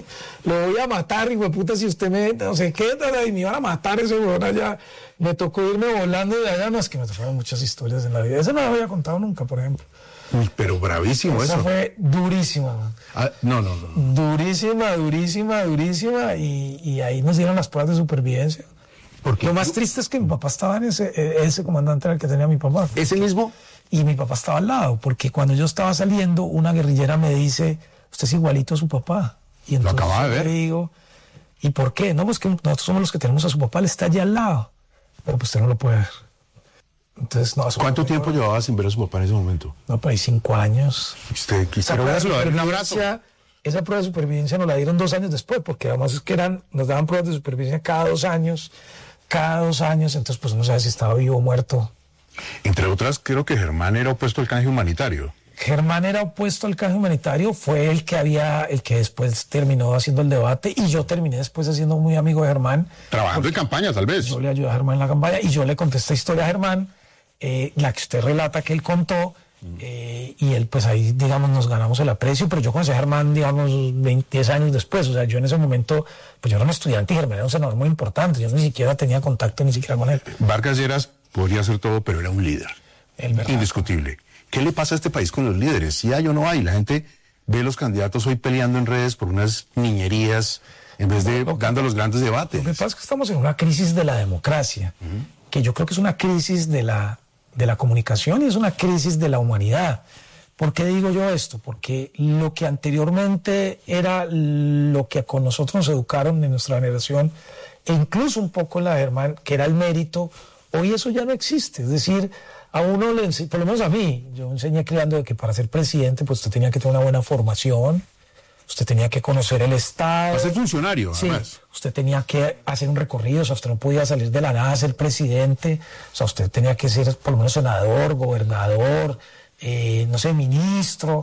lo voy a matar, hijo de puta, si usted me, no sé qué, y me iban a matar ese huevón allá. Me tocó irme volando de allá, no, es que me tocaron muchas historias en la vida, esa no la había contado nunca, por ejemplo. Uy, pero bravísimo esa eso. Fue durísima. Ah, no, no, no. Durísima, durísima, durísima, y, y ahí nos dieron las pruebas de supervivencia. Porque lo más triste es que mi papá estaba en ese, ese comandante era el que tenía mi papá. ¿Ese mismo? Y mi papá estaba al lado, porque cuando yo estaba saliendo, una guerrillera me dice, usted es igualito a su papá. Y entonces lo acababa de ver. Le digo, ¿y por qué? No, pues que nosotros somos los que tenemos a su papá, él está allá al lado. Pero pues usted no lo puede ver. Entonces, no, ¿cuánto tiempo no, llevaba sin ver a su papá en ese momento? No, pues cinco años. ¿Usted quisiera verlo, darle un abrazo? Esa prueba de supervivencia nos la dieron dos años después, porque además es que eran, nos daban pruebas de supervivencia cada dos años, cada dos años, entonces pues no sabe si estaba vivo o muerto. Entre otras, creo que Germán era opuesto al canje humanitario. Germán era opuesto al canje humanitario, fue el que había, el que después terminó haciendo el debate, y yo terminé después siendo muy amigo de Germán. Trabajando en campaña, tal vez. Yo le ayudé a Germán en la campaña, y yo le conté esta historia a Germán, eh, la que usted relata que él contó, eh, y él pues ahí, digamos, nos ganamos el aprecio, pero yo conocí a Germán, digamos, veinte años después, o sea, yo en ese momento, pues yo era un estudiante y Germán era un senador muy importante, yo ni siquiera tenía contacto ni siquiera con él. Vargas Lleras podría hacer todo, pero era un líder. Indiscutible. ¿Qué le pasa a este país con los líderes? Si hay o no hay, la gente ve los candidatos hoy peleando en redes por unas niñerías en vez de que, dando los grandes debates. Lo que pasa es que estamos en una crisis de la democracia, uh-huh. que yo creo que es una crisis de la, de la comunicación y es una crisis de la humanidad. ¿Por qué digo yo esto? Porque lo que anteriormente era lo que con nosotros nos educaron en nuestra generación, e incluso un poco la de Germán, que era el mérito, hoy eso ya no existe. Es decir, a uno le enseñó, por lo menos a mí, yo enseñé criando de que para ser presidente, pues usted tenía que tener una buena formación, usted tenía que conocer el Estado. Para ser funcionario, sí, además. Usted tenía que hacer un recorrido, o sea, usted no podía salir de la nada a ser presidente, o sea, usted tenía que ser por lo menos senador, gobernador, eh, no sé, ministro.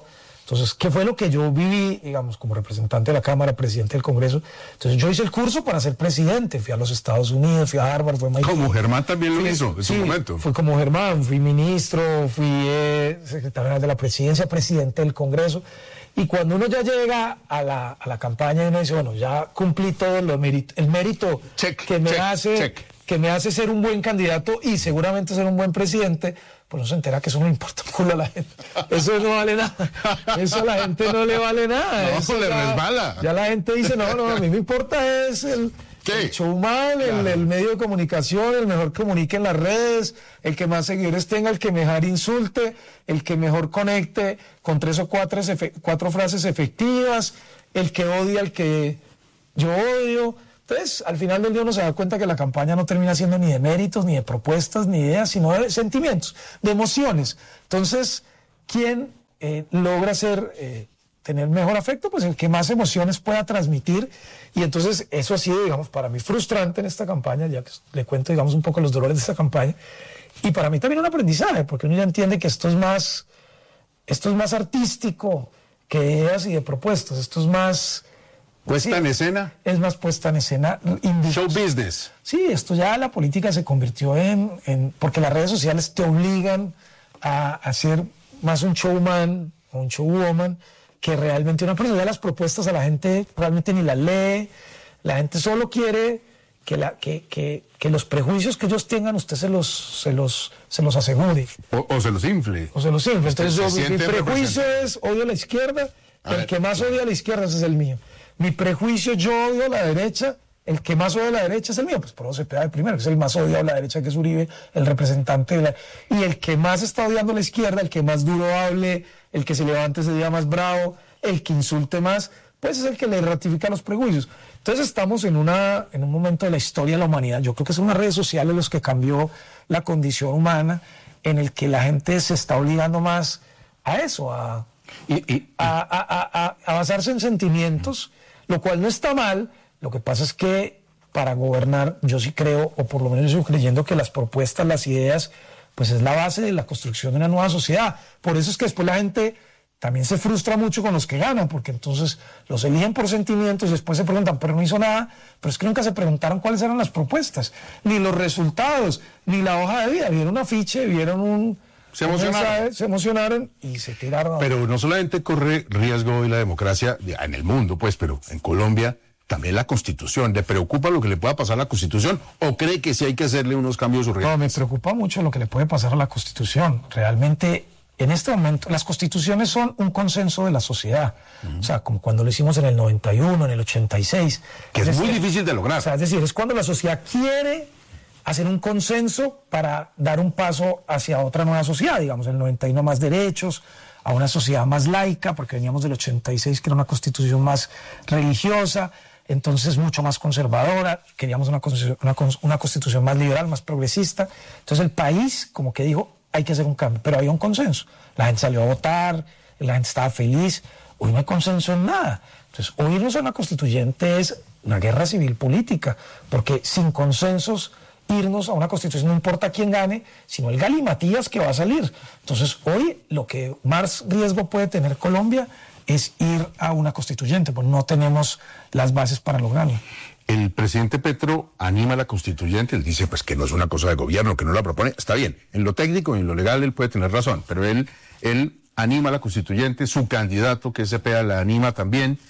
Entonces, ¿qué fue lo que yo viví, digamos, como representante de la Cámara, presidente del Congreso? Entonces, yo hice el curso para ser presidente, fui a los Estados Unidos, fui a Harvard, fui a Miami. Como Germán también lo fui, hizo en sí, su momento. Fui como Germán, fui ministro, fui eh, secretario de la presidencia, presidente del Congreso. Y cuando uno ya llega a la, a la campaña y uno dice, bueno, ya cumplí todo lo mérito, el mérito check, que, me check, hace, check. que me hace ser un buen candidato y seguramente ser un buen presidente, pues no se entera que eso no le importa un culo a la gente. Eso no vale nada. Eso a la gente no le vale nada. No, eso le ya, resbala. Ya la gente dice, no, no, a mí me importa es el... El showman, claro. el, el medio de comunicación, el mejor que comunique en las redes, el que más seguidores tenga, el que mejor insulte, el que mejor conecte con tres o cuatro, cuatro frases efectivas, el que odia al que yo odio. Entonces, al final del día uno se da cuenta que la campaña no termina siendo ni de méritos, ni de propuestas, ni ideas, sino de sentimientos, de emociones. Entonces, ¿quién eh, logra ser... Eh, tener mejor afecto? Pues el que más emociones pueda transmitir. Y entonces eso ha sido, digamos, para mí frustrante en esta campaña, ya que le cuento, digamos, un poco los dolores de esta campaña. Y para mí también un aprendizaje, porque uno ya entiende que esto es más, esto es más artístico que ideas y de propuestas. Esto es más... ¿Puesta sí, en escena? Es más puesta en escena. Show business. Sí, esto ya la política se convirtió en... en porque las redes sociales te obligan a, a ser más un showman o un showwoman que realmente una persona. Ya las propuestas a la gente realmente ni las lee, la gente solo quiere que, la, que, que, que los prejuicios que ellos tengan usted se los, se los, se los asegure. O, o se los infle. O se los infle. Entonces yo, mi, mi prejuicio es odio a la izquierda, a el ver. que más odia a la izquierda ese es el mío. Mi prejuicio, yo odio a la derecha, el que más odia a la derecha es el mío. Pues por eso se pega el primero, que es el más odiado a la derecha, que es Uribe, el representante de la... Y el que más está odiando a la izquierda, el que más duro hable, el que se levante ese día más bravo, el que insulte más, pues es el que le ratifica los prejuicios. Entonces estamos en, una, en un momento de la historia de la humanidad. Yo creo que son las redes sociales los que cambió la condición humana, en el que la gente se está obligando más a eso, a, y, y, a, a, a, a basarse en sentimientos, lo cual no está mal. Lo que pasa es que para gobernar yo sí creo, o por lo menos yo sigo creyendo que las propuestas, las ideas, pues es la base de la construcción de una nueva sociedad. Por eso es que después la gente también se frustra mucho con los que ganan, porque entonces los eligen por sentimientos y después se preguntan, pero no hizo nada, pero es que nunca se preguntaron cuáles eran las propuestas, ni los resultados, ni la hoja de vida. Vieron un afiche, vieron un... Se emocionaron. mensaje, se emocionaron y se tiraron. Pero no solamente corre riesgo hoy la democracia en el mundo, pues, pero en Colombia también la Constitución. ¿Le preocupa lo que le pueda pasar a la Constitución o cree que sí hay que hacerle unos cambios urgentes? No, me preocupa mucho lo que le puede pasar a la Constitución. Realmente, en este momento, las constituciones son un consenso de la sociedad. Uh-huh. O sea, como cuando lo hicimos en el noventa y uno, en el ochenta y seis. Que es, es muy decir, difícil de lograr. O sea, es decir, es cuando la sociedad quiere hacer un consenso para dar un paso hacia otra nueva sociedad, digamos, en el noventa y uno más derechos, a una sociedad más laica, porque veníamos del ochenta y seis, que era una constitución más religiosa, entonces mucho más conservadora, queríamos una constitución, una, una constitución más liberal, más progresista. Entonces el país como que dijo, hay que hacer un cambio, pero había un consenso. La gente salió a votar, la gente estaba feliz. Hoy no hay consenso en nada. Entonces, hoy irnos a una constituyente es una guerra civil política, porque sin consensos irnos a una constitución no importa quién gane, sino el galimatías que va a salir. Entonces, hoy lo que más riesgo puede tener Colombia es ir a una constituyente, pues no tenemos las bases para lograrlo. El presidente Petro anima a la constituyente, él dice pues que no es una cosa de gobierno, que no la propone, está bien, en lo técnico y en lo legal él puede tener razón, pero él, él anima a la constituyente, su candidato que es Cepeda la anima también,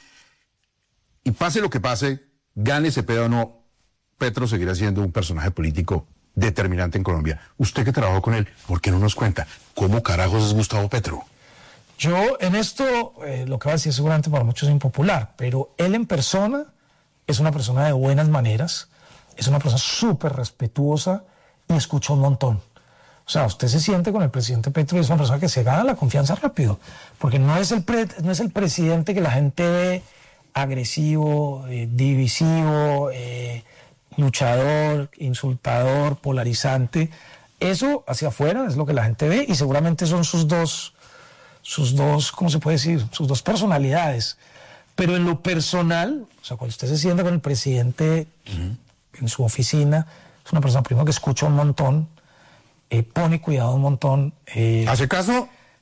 y pase lo que pase, gane Cepeda o no, Petro seguirá siendo un personaje político determinante en Colombia. Usted que trabajó con él, ¿por qué no nos cuenta cómo carajos es Gustavo Petro? Yo en esto, eh, lo que va a decir seguramente para muchos es impopular, pero él en persona es una persona de buenas maneras, es una persona súper respetuosa y escucha un montón. O sea, usted se siente con el presidente Petro y es una persona que se gana la confianza rápido, porque no es el, pre, no es el presidente que la gente ve agresivo, eh, divisivo, eh, luchador, insultador, polarizante. Eso hacia afuera es lo que la gente ve y seguramente son sus dos, sus dos, ¿cómo se puede decir? Sus dos personalidades. Pero en lo personal, o sea, cuando usted se sienta con el presidente uh-huh. en su oficina, es una persona primero que escucha un montón, eh, pone cuidado un montón. Eh, ¿Hace caso?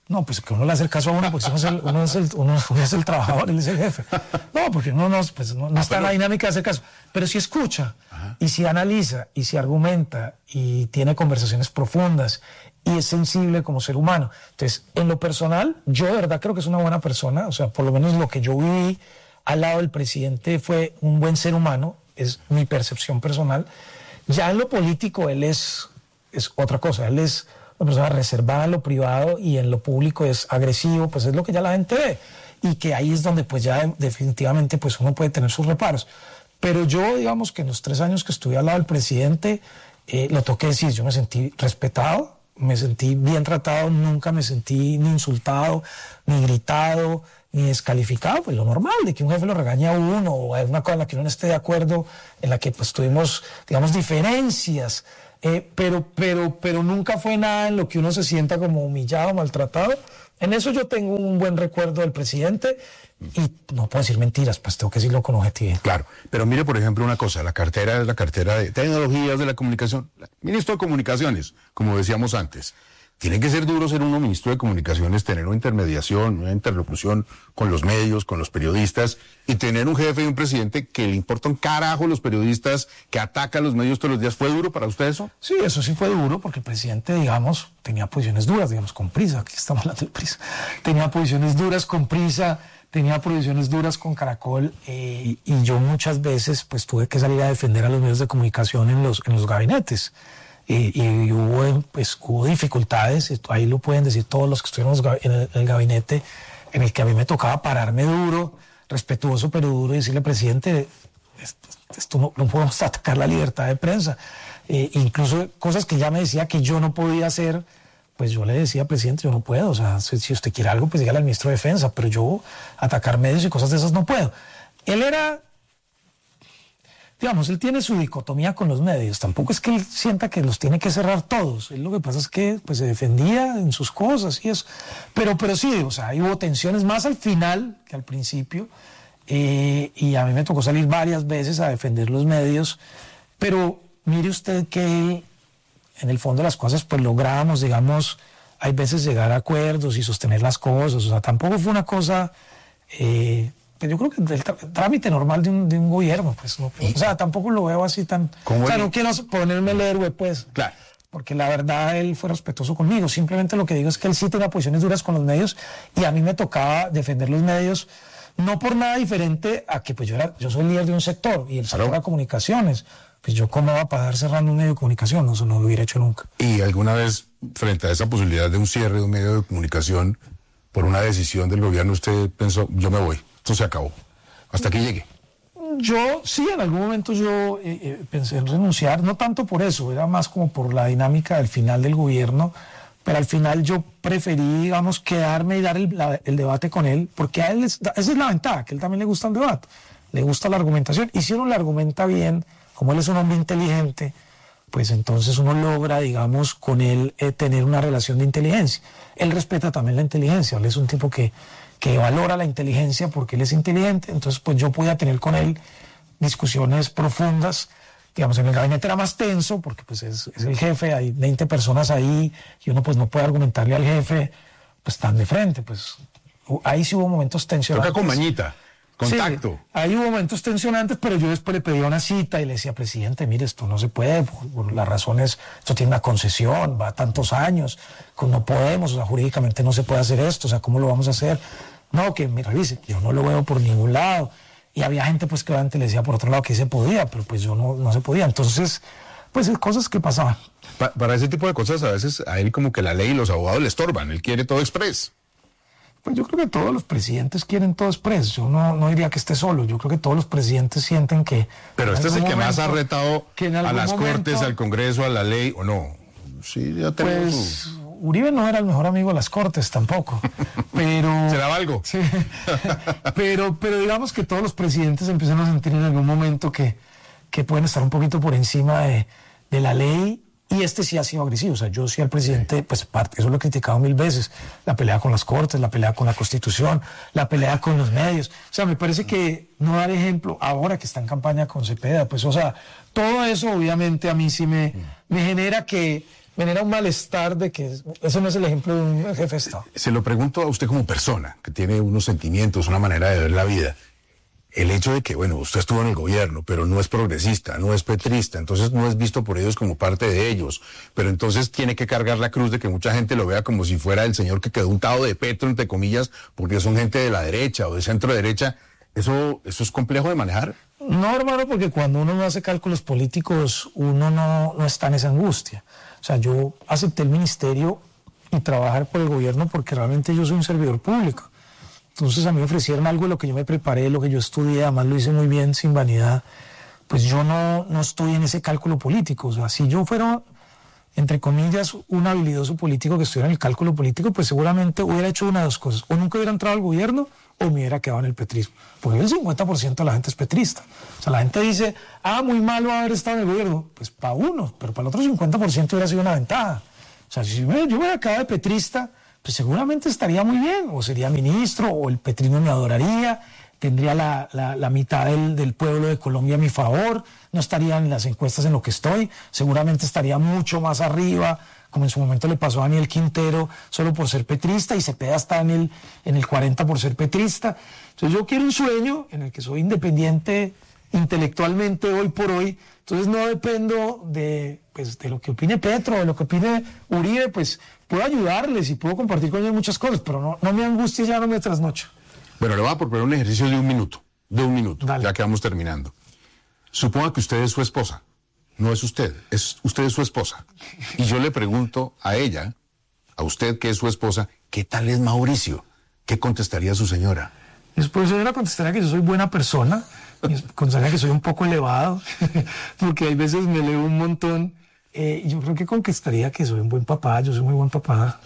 No, pues que uno le hace el caso a uno, porque uno es el, uno es el, uno, uno es el trabajador, él es el jefe. No, porque uno no, pues no, no ah, está pero... en la dinámica de hacer caso. Pero si escucha, ajá, y si analiza, y si argumenta, y tiene conversaciones profundas, y es sensible como ser humano. Entonces, en lo personal, yo de verdad creo que es una buena persona. O sea, por lo menos lo que yo viví al lado del presidente fue un buen ser humano, es mi percepción personal. Ya en lo político, él es, es otra cosa, él es una persona reservada en lo privado y en lo público es agresivo, pues es lo que ya la gente ve, y que ahí es donde pues ya definitivamente pues uno puede tener sus reparos. Pero yo, digamos que en los tres años que estuve al lado del presidente, eh, lo tengo que decir, yo me sentí respetado, me sentí bien tratado, nunca me sentí ni insultado, ni gritado, ni descalificado, pues lo normal, de que un jefe lo regaña a uno, o hay una cosa en la que uno no esté de acuerdo, en la que pues tuvimos, digamos, diferencias, Eh, pero, pero, pero nunca fue nada en lo que uno se sienta como humillado, maltratado. En eso yo tengo un buen recuerdo del presidente y no puedo decir mentiras, pues tengo que decirlo con objetividad. Claro, pero mire por ejemplo una cosa, la cartera es la cartera de tecnologías de la comunicación, ministro de comunicaciones, como decíamos antes. Tiene que ser duro ser uno ministro de comunicaciones, tener una intermediación, una interlocución con los medios, con los periodistas, y tener un jefe y un presidente que le importa un carajo a los periodistas, que ataca a los medios todos los días. ¿Fue duro para usted eso? Sí, eso sí fue duro, porque el presidente, digamos, tenía posiciones duras, digamos, con Prisa, aquí estamos hablando de Prisa. Tenía posiciones duras con Prisa, tenía posiciones duras con Caracol, eh, y yo muchas veces pues tuve que salir a defender a los medios de comunicación en los, en los gabinetes. Y, y hubo, pues, hubo dificultades, ahí lo pueden decir todos los que estuvieron en el, en el gabinete, en el que a mí me tocaba pararme duro, respetuoso pero duro, y decirle, presidente, esto, esto no, no podemos atacar la libertad de prensa. Eh, incluso cosas que ya me decía que yo no podía hacer, pues yo le decía, presidente, yo no puedo, o sea, si, si usted quiere algo, pues dígale al ministro de Defensa, pero yo atacar medios y cosas de esas no puedo. Él era... Digamos, él tiene su dicotomía con los medios. Tampoco es que él sienta que los tiene que cerrar todos. Él lo que pasa es que pues, se defendía en sus cosas y eso. Pero, pero sí, o sea, hubo tensiones más al final que al principio. Eh, y a mí me tocó salir varias veces a defender los medios. Pero mire usted que en el fondo de las cosas, pues logramos, digamos, hay veces llegar a acuerdos y sostener las cosas. O sea, tampoco fue una cosa... Eh, Pero yo creo que el trámite normal de un, de un gobierno, pues, no, o sea, tampoco lo veo así tan... O sea, no quiero ponerme el héroe, pues, claro, porque la verdad él fue respetuoso conmigo. Simplemente lo que digo es que él sí tenía posiciones duras con los medios y a mí me tocaba defender los medios, no por nada diferente a que pues yo era, yo soy líder de un sector y el sector claro. era comunicaciones. Pues yo cómo va a pagar cerrando un medio de comunicación, no, eso no lo hubiera hecho nunca. ¿Y alguna vez, frente a esa posibilidad de un cierre de un medio de comunicación, por una decisión del gobierno, usted pensó, yo me voy? Esto se acabó. Hasta que llegue. Yo, sí, en algún momento yo eh, eh, pensé en renunciar, no tanto por eso, era más como por la dinámica del final del gobierno, pero al final yo preferí, digamos, quedarme y dar el, la, el debate con él, porque a él, es, esa es la ventaja, que a él también le gusta el debate, le gusta la argumentación, y si uno le argumenta bien, como él es un hombre inteligente, pues entonces uno logra, digamos, con él eh, tener una relación de inteligencia. Él respeta también la inteligencia, él es un tipo que que valora la inteligencia porque él es inteligente, entonces pues yo podía tener con él discusiones profundas. Digamos, en el gabinete era más tenso porque pues es, es el jefe, hay veinte personas ahí y uno pues no puede argumentarle al jefe pues tan de frente, pues ahí sí hubo momentos tensionantes. Toca con mañita, contacto. Sí, ahí hubo momentos tensionantes, pero yo después le pedí una cita y le decía, presidente, mire, esto no se puede, por, por las razones, esto tiene una concesión, va a tantos años, no podemos, o sea, jurídicamente no se puede hacer esto, o sea, ¿cómo lo vamos a hacer? No, que me revise, yo no lo veo por ningún lado. Y había gente pues que obviamente le decía por otro lado que se podía, pero pues yo no, no se podía. Entonces, pues es cosas que pasaban. Pa para ese tipo de cosas a veces a él como que la ley y los abogados le estorban, él quiere todo express. Pues yo creo que todos los presidentes quieren todo express, yo no, no diría que esté solo, yo creo que todos los presidentes sienten que... Pero este es el que momento, más ha retado a las momento, cortes, al Congreso, a la ley, ¿o no? Sí, ya tenemos... Pues, su... Uribe no era el mejor amigo de las cortes tampoco, pero... ¿Se daba algo? Sí, pero, pero digamos que todos los presidentes empiezan a sentir en algún momento que, que pueden estar un poquito por encima de, de la ley, y este sí ha sido agresivo. O sea, yo sí al presidente, pues parte, eso lo he criticado mil veces, la pelea con las cortes, la pelea con la Constitución, la pelea con los medios. O sea, me parece que no dar ejemplo ahora que está en campaña con Cepeda, pues o sea, todo eso obviamente a mí sí me, me genera que... me genera un malestar de que eso no es el ejemplo de un jefe de Estado. Se lo pregunto a usted como persona, que tiene unos sentimientos, una manera de ver la vida. El hecho de que, bueno, usted estuvo en el gobierno, pero no es progresista, no es petrista, entonces no es visto por ellos como parte de ellos, pero entonces tiene que cargar la cruz de que mucha gente lo vea como si fuera el señor que quedó untado de Petro, entre comillas, porque son gente de la derecha o de centro derecha. ¿Eso, eso es complejo de manejar? No, hermano, porque cuando uno no hace cálculos políticos, uno no, no está en esa angustia. O sea, yo acepté el ministerio y trabajar por el gobierno porque realmente yo soy un servidor público. Entonces a mí me ofrecieron algo de lo que yo me preparé, lo que yo estudié, además lo hice muy bien, sin vanidad. Pues yo no, no estoy en ese cálculo político. O sea, si yo fuera, entre comillas, un habilidoso político que estuviera en el cálculo político, pues seguramente hubiera hecho una de dos cosas. O nunca hubiera entrado al gobierno o me hubiera quedado en el petrismo. Porque el cincuenta por ciento de la gente es petrista. O sea, la gente dice, ah, muy malo haber estado en el gobierno. Pues para uno, pero para el otro cincuenta por ciento hubiera sido una ventaja. O sea, si yo me hubiera quedado de petrista, pues seguramente estaría muy bien, o sería ministro, o el petrismo me adoraría, tendría la, la, la mitad del, del pueblo de Colombia a mi favor, no estaría en las encuestas en lo que estoy, seguramente estaría mucho más arriba, como en su momento le pasó a Daniel Quintero, solo por ser petrista, y Cepeda está en el, en el cuarenta por ser petrista. Entonces yo quiero un sueño en el que soy independiente intelectualmente hoy por hoy, entonces no dependo de, pues, de lo que opine Petro, de lo que opine Uribe, pues puedo ayudarles y puedo compartir con ellos muchas cosas, pero no, no me angustie, ya no me trasnocho. Bueno, le voy a proponer un ejercicio de un minuto, de un minuto, Dale. Ya que vamos terminando. Suponga que usted es su esposa, no es usted, es usted es su esposa. Y yo le pregunto a ella, a usted que es su esposa, ¿qué tal es Mauricio? ¿Qué contestaría su señora? Mi señora contestaría que yo soy buena persona, contestaría que soy un poco elevado, porque hay veces me elevo un montón. Eh, yo creo que contestaría que soy un buen papá, yo soy muy buen papá.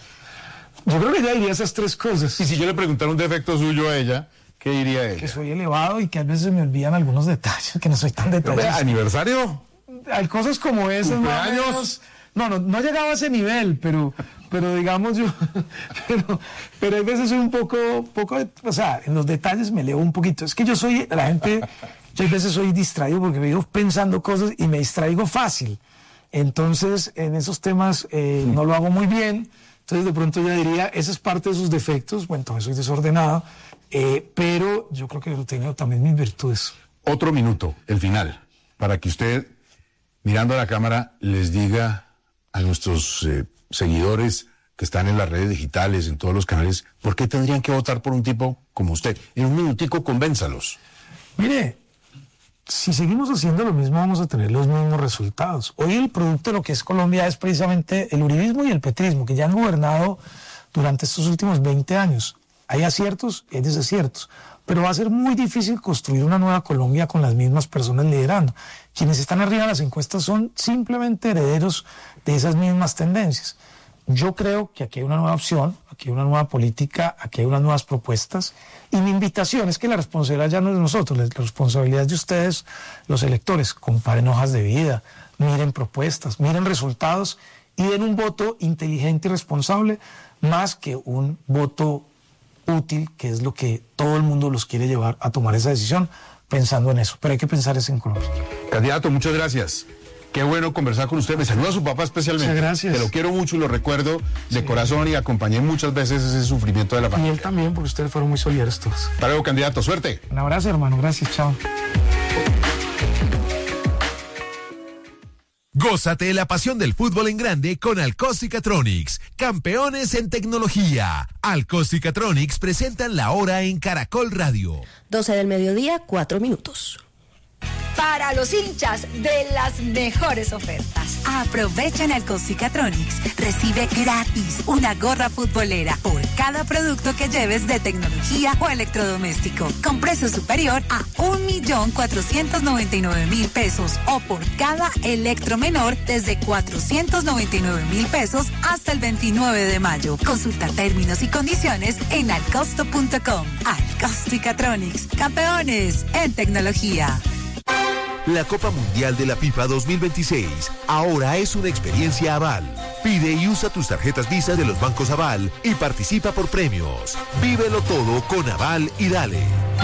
Yo creo que ella diría esas tres cosas. Y si yo le preguntara un defecto suyo a ella, ¿qué diría ella? Que soy elevado y que a veces me olvidan algunos detalles, que no soy tan detallista. ¿Aniversario? Hay cosas como esas, más o menos. No, no, no llegaba a ese nivel, pero, pero digamos yo, pero, pero hay veces soy un poco, poco, o sea, en los detalles me elevo un poquito. Es que yo soy, la gente, yo a veces soy distraído porque me vivo pensando cosas y me distraigo fácil. Entonces, en esos temas eh, no lo hago muy bien. Entonces, de pronto yo diría, esa es parte de sus defectos. Bueno, entonces soy desordenado, eh, pero yo creo que yo tengo también mis virtudes. Otro minuto, el final, para que usted, mirando a la cámara, les diga a nuestros eh, seguidores que están en las redes digitales, en todos los canales, ¿por qué tendrían que votar por un tipo como usted? En un minutico, convénzalos. Mire, si seguimos haciendo lo mismo, vamos a tener los mismos resultados. Hoy el producto de lo que es Colombia es precisamente el uribismo y el petrismo, que ya han gobernado durante estos últimos veinte años. Hay aciertos y hay desaciertos, pero va a ser muy difícil construir una nueva Colombia con las mismas personas liderando. Quienes están arriba en las encuestas son simplemente herederos de esas mismas tendencias. Yo creo que aquí hay una nueva opción, aquí hay una nueva política, aquí hay unas nuevas propuestas, y mi invitación es que la responsabilidad ya no es de nosotros, la responsabilidad es de ustedes, los electores. Comparen hojas de vida, miren propuestas, miren resultados y den un voto inteligente y responsable más que un voto útil, que es lo que todo el mundo los quiere llevar a tomar esa decisión pensando en eso. Pero hay que pensar eso en Colombia. Candidato, muchas gracias. Qué bueno conversar con usted. Me saluda a su papá especialmente. Muchas gracias. Te lo quiero mucho y lo recuerdo de sí. corazón, y acompañé muchas veces ese sufrimiento de la familia. Y él también, porque ustedes fueron muy solidarios todos. Hasta luego, candidato. Suerte. Un abrazo, hermano. Gracias. Chao. Gózate la pasión del fútbol en grande con Alcoz y Catronics, campeones en tecnología. Alcoz y Catronics presentan la hora en Caracol Radio. doce del mediodía, cuatro minutos. Para los hinchas de las mejores ofertas. Aprovecha en Alcoz y Catronics. Recibe gratis una gorra futbolera por cada producto que lleves de tecnología o electrodoméstico, con precio superior a un millón cuatrocientos noventa y nueve mil pesos, o por cada electro menor desde cuatrocientos noventa y nueve mil pesos hasta el veintinueve de mayo. Consulta términos y condiciones en alcosto punto com. Alcoz y Catronics, campeones en tecnología. La Copa Mundial de la FIFA dos mil veintiséis ahora es una experiencia Aval. Pide y usa tus tarjetas Visa de los bancos Aval y participa por premios. Vívelo todo con Aval y dale.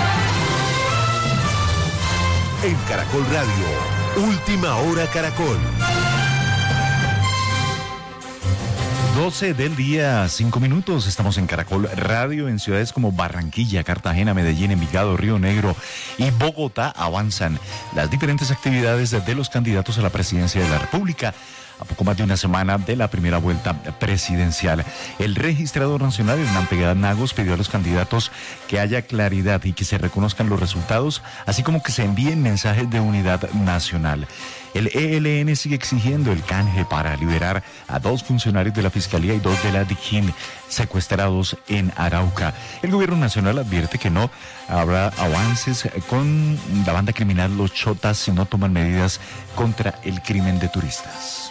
En Caracol Radio, Última Hora Caracol. doce del día, cinco minutos. Estamos en Caracol Radio. En ciudades como Barranquilla, Cartagena, Medellín, Envigado, Río Negro y Bogotá avanzan las diferentes actividades de los candidatos a la presidencia de la República. A poco más de una semana de la primera vuelta presidencial, el registrador nacional, Hernán Pegada Nagos, pidió a los candidatos que haya claridad y que se reconozcan los resultados, así como que se envíen mensajes de unidad nacional. El E L N sigue exigiendo el canje para liberar a dos funcionarios de la Fiscalía y dos de la DIJÍN secuestrados en Arauca. El gobierno nacional advierte que no habrá avances con la banda criminal Los Chotas si no toman medidas contra el crimen de turistas.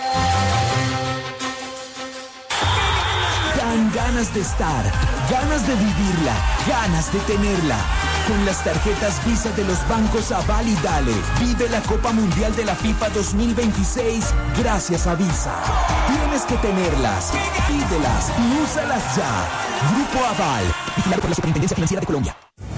Dan ganas de estar, ganas de vivirla, ganas de tenerla. Con las tarjetas Visa de los bancos Aval y Dale, vive la Copa Mundial de la FIFA dos mil veintiséis gracias a Visa. Tienes que tenerlas, pídelas y úsalas ya. Grupo Aval, vigilado por la Superintendencia Financiera de Colombia.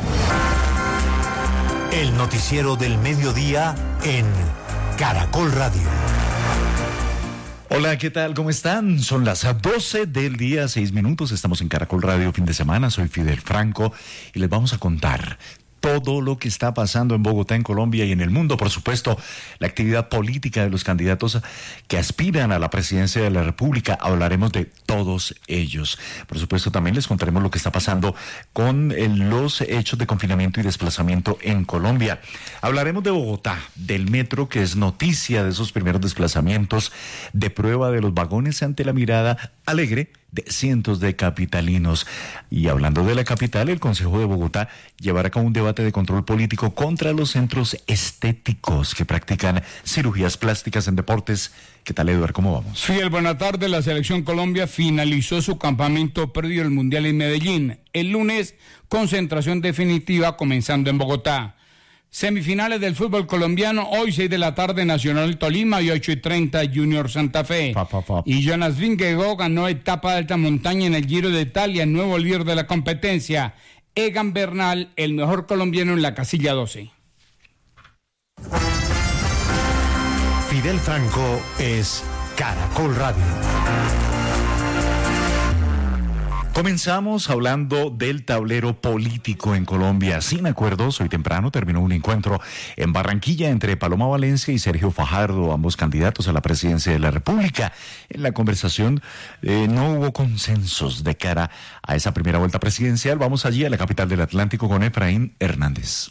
El noticiero del mediodía en Caracol Radio. Hola, ¿qué tal? ¿Cómo están? Son las doce del día, seis minutos. Estamos en Caracol Radio fin de semana. Soy Fidel Franco y les vamos a contar todo lo que está pasando en Bogotá, en Colombia y en el mundo. Por supuesto, la actividad política de los candidatos que aspiran a la presidencia de la República. Hablaremos de todos ellos. Por supuesto, también les contaremos lo que está pasando con los hechos de confinamiento y desplazamiento en Colombia. Hablaremos de Bogotá, del metro, que es noticia de esos primeros desplazamientos, de prueba de los vagones ante la mirada alegre de cientos de capitalinos. Y hablando de la capital, el Consejo de Bogotá llevará a cabo un debate de control político contra los centros estéticos que practican cirugías plásticas en deportes. ¿Qué tal, Eduardo? ¿Cómo vamos? Fidel, buena tarde. La Selección Colombia finalizó su campamento previo al Mundial en Medellín. El lunes, concentración definitiva comenzando en Bogotá. Semifinales del fútbol colombiano, hoy seis de la tarde Nacional Tolima y ocho y treinta Junior Santa Fe. Pa, pa, pa. Y Jonas Vingegaard ganó etapa de alta montaña en el Giro de Italia, nuevo líder de la competencia. Egan Bernal, el mejor colombiano en la casilla doce. Fidel Franco es Caracol Radio. Comenzamos hablando del tablero político en Colombia. Sin acuerdos, hoy temprano terminó un encuentro en Barranquilla entre Paloma Valencia y Sergio Fajardo, ambos candidatos a la presidencia de la República. En la conversación eh, no hubo consensos de cara a esa primera vuelta presidencial. Vamos allí a la capital del Atlántico con Efraín Hernández.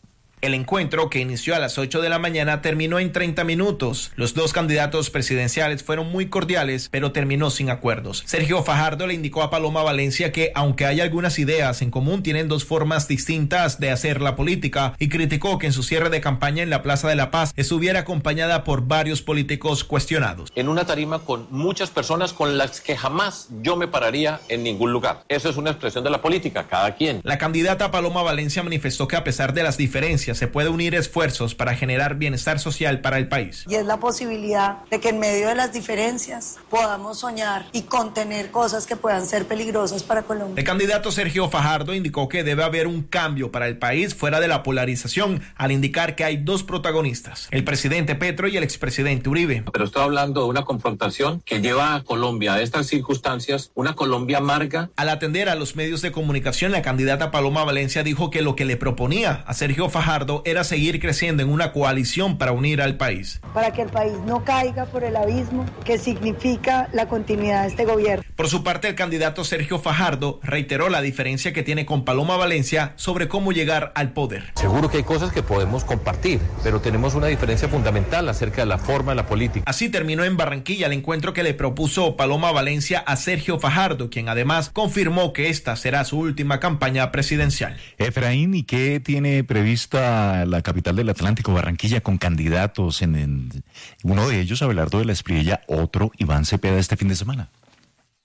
El encuentro, que inició a las ocho de la mañana, terminó en treinta minutos. Los dos candidatos presidenciales fueron muy cordiales, pero terminó sin acuerdos. Sergio Fajardo le indicó a Paloma Valencia que, aunque hay algunas ideas en común, tienen dos formas distintas de hacer la política, y criticó que en su cierre de campaña en la Plaza de la Paz estuviera acompañada por varios políticos cuestionados. En una tarima con muchas personas con las que jamás yo me pararía en ningún lugar. Eso es una expresión de la política, cada quien. La candidata Paloma Valencia manifestó que, a pesar de las diferencias, se puede unir esfuerzos para generar bienestar social para el país. Y es la posibilidad de que en medio de las diferencias podamos soñar y contener cosas que puedan ser peligrosas para Colombia. El candidato Sergio Fajardo indicó que debe haber un cambio para el país fuera de la polarización, al indicar que hay dos protagonistas, el presidente Petro y el expresidente Uribe. Pero estoy hablando de una confrontación que lleva a Colombia a estas circunstancias, una Colombia amarga. Al atender a los medios de comunicación, la candidata Paloma Valencia dijo que lo que le proponía a Sergio Fajardo era seguir creciendo en una coalición para unir al país. Para que el país no caiga por el abismo que significa la continuidad de este gobierno. Por su parte, el candidato Sergio Fajardo reiteró la diferencia que tiene con Paloma Valencia sobre cómo llegar al poder. Seguro que hay cosas que podemos compartir, pero tenemos una diferencia fundamental acerca de la forma de la política. Así terminó en Barranquilla el encuentro que le propuso Paloma Valencia a Sergio Fajardo, quien además confirmó que esta será su última campaña presidencial. Efraín, ¿y qué tiene prevista la capital del Atlántico, Barranquilla, con candidatos? En, en uno de ellos, Abelardo de la Espriella, otro Iván Cepeda, este fin de semana.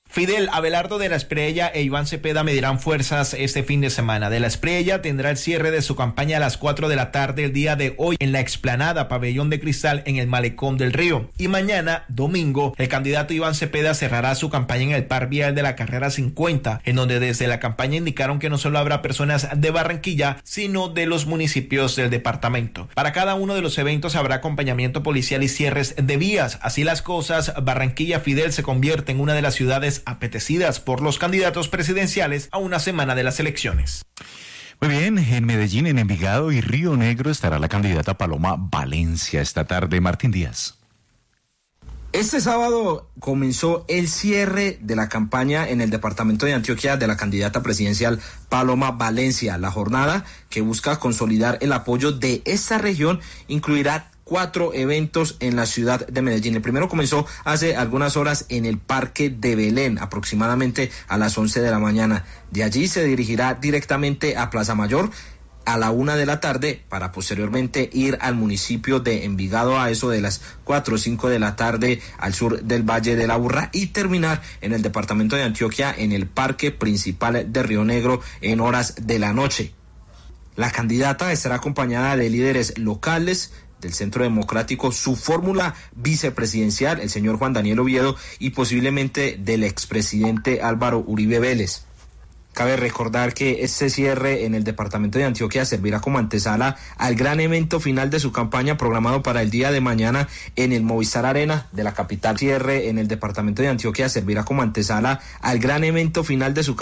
Fidel, Abelardo de la Espriella e Iván Cepeda medirán fuerzas este fin de semana. De la Espriella tendrá el cierre de su campaña a las cuatro de la tarde el día de hoy en la explanada Pabellón de Cristal en el Malecón del Río. Y mañana, domingo, el candidato Iván Cepeda cerrará su campaña en el Par Vial de la Carrera cincuenta, en donde desde la campaña indicaron que no solo habrá personas de Barranquilla, sino de los municipios del departamento. Para cada uno de los eventos habrá acompañamiento policial y cierres de vías. Así las cosas, Barranquilla, Fidel, se convierte en una de las ciudades apetecidas por los candidatos presidenciales a una semana de las elecciones. Muy bien, en Medellín, en Envigado y Río Negro estará la candidata Paloma Valencia esta tarde. Martín Díaz. Este sábado comenzó el cierre de la campaña en el departamento de Antioquia de la candidata presidencial Paloma Valencia. La jornada, que busca consolidar el apoyo de esta región, incluirá cuatro eventos en la ciudad de Medellín. El primero comenzó hace algunas horas en el Parque de Belén, aproximadamente a las once de la mañana. De allí se dirigirá directamente a Plaza Mayor a la una de la tarde para posteriormente ir al municipio de Envigado a eso de las cuatro o cinco de la tarde al sur del Valle de la Burra y terminar en el departamento de Antioquia en el Parque Principal de Río Negro en horas de la noche. La candidata estará acompañada de líderes locales del Centro Democrático, su fórmula vicepresidencial, el señor Juan Daniel Oviedo, y posiblemente del expresidente Álvaro Uribe Vélez. Cabe recordar que este cierre en el departamento de Antioquia servirá como antesala al gran evento final de su campaña programado para el día de mañana en el Movistar Arena de la capital. Cierre en el departamento de Antioquia servirá como antesala al gran evento final de su campaña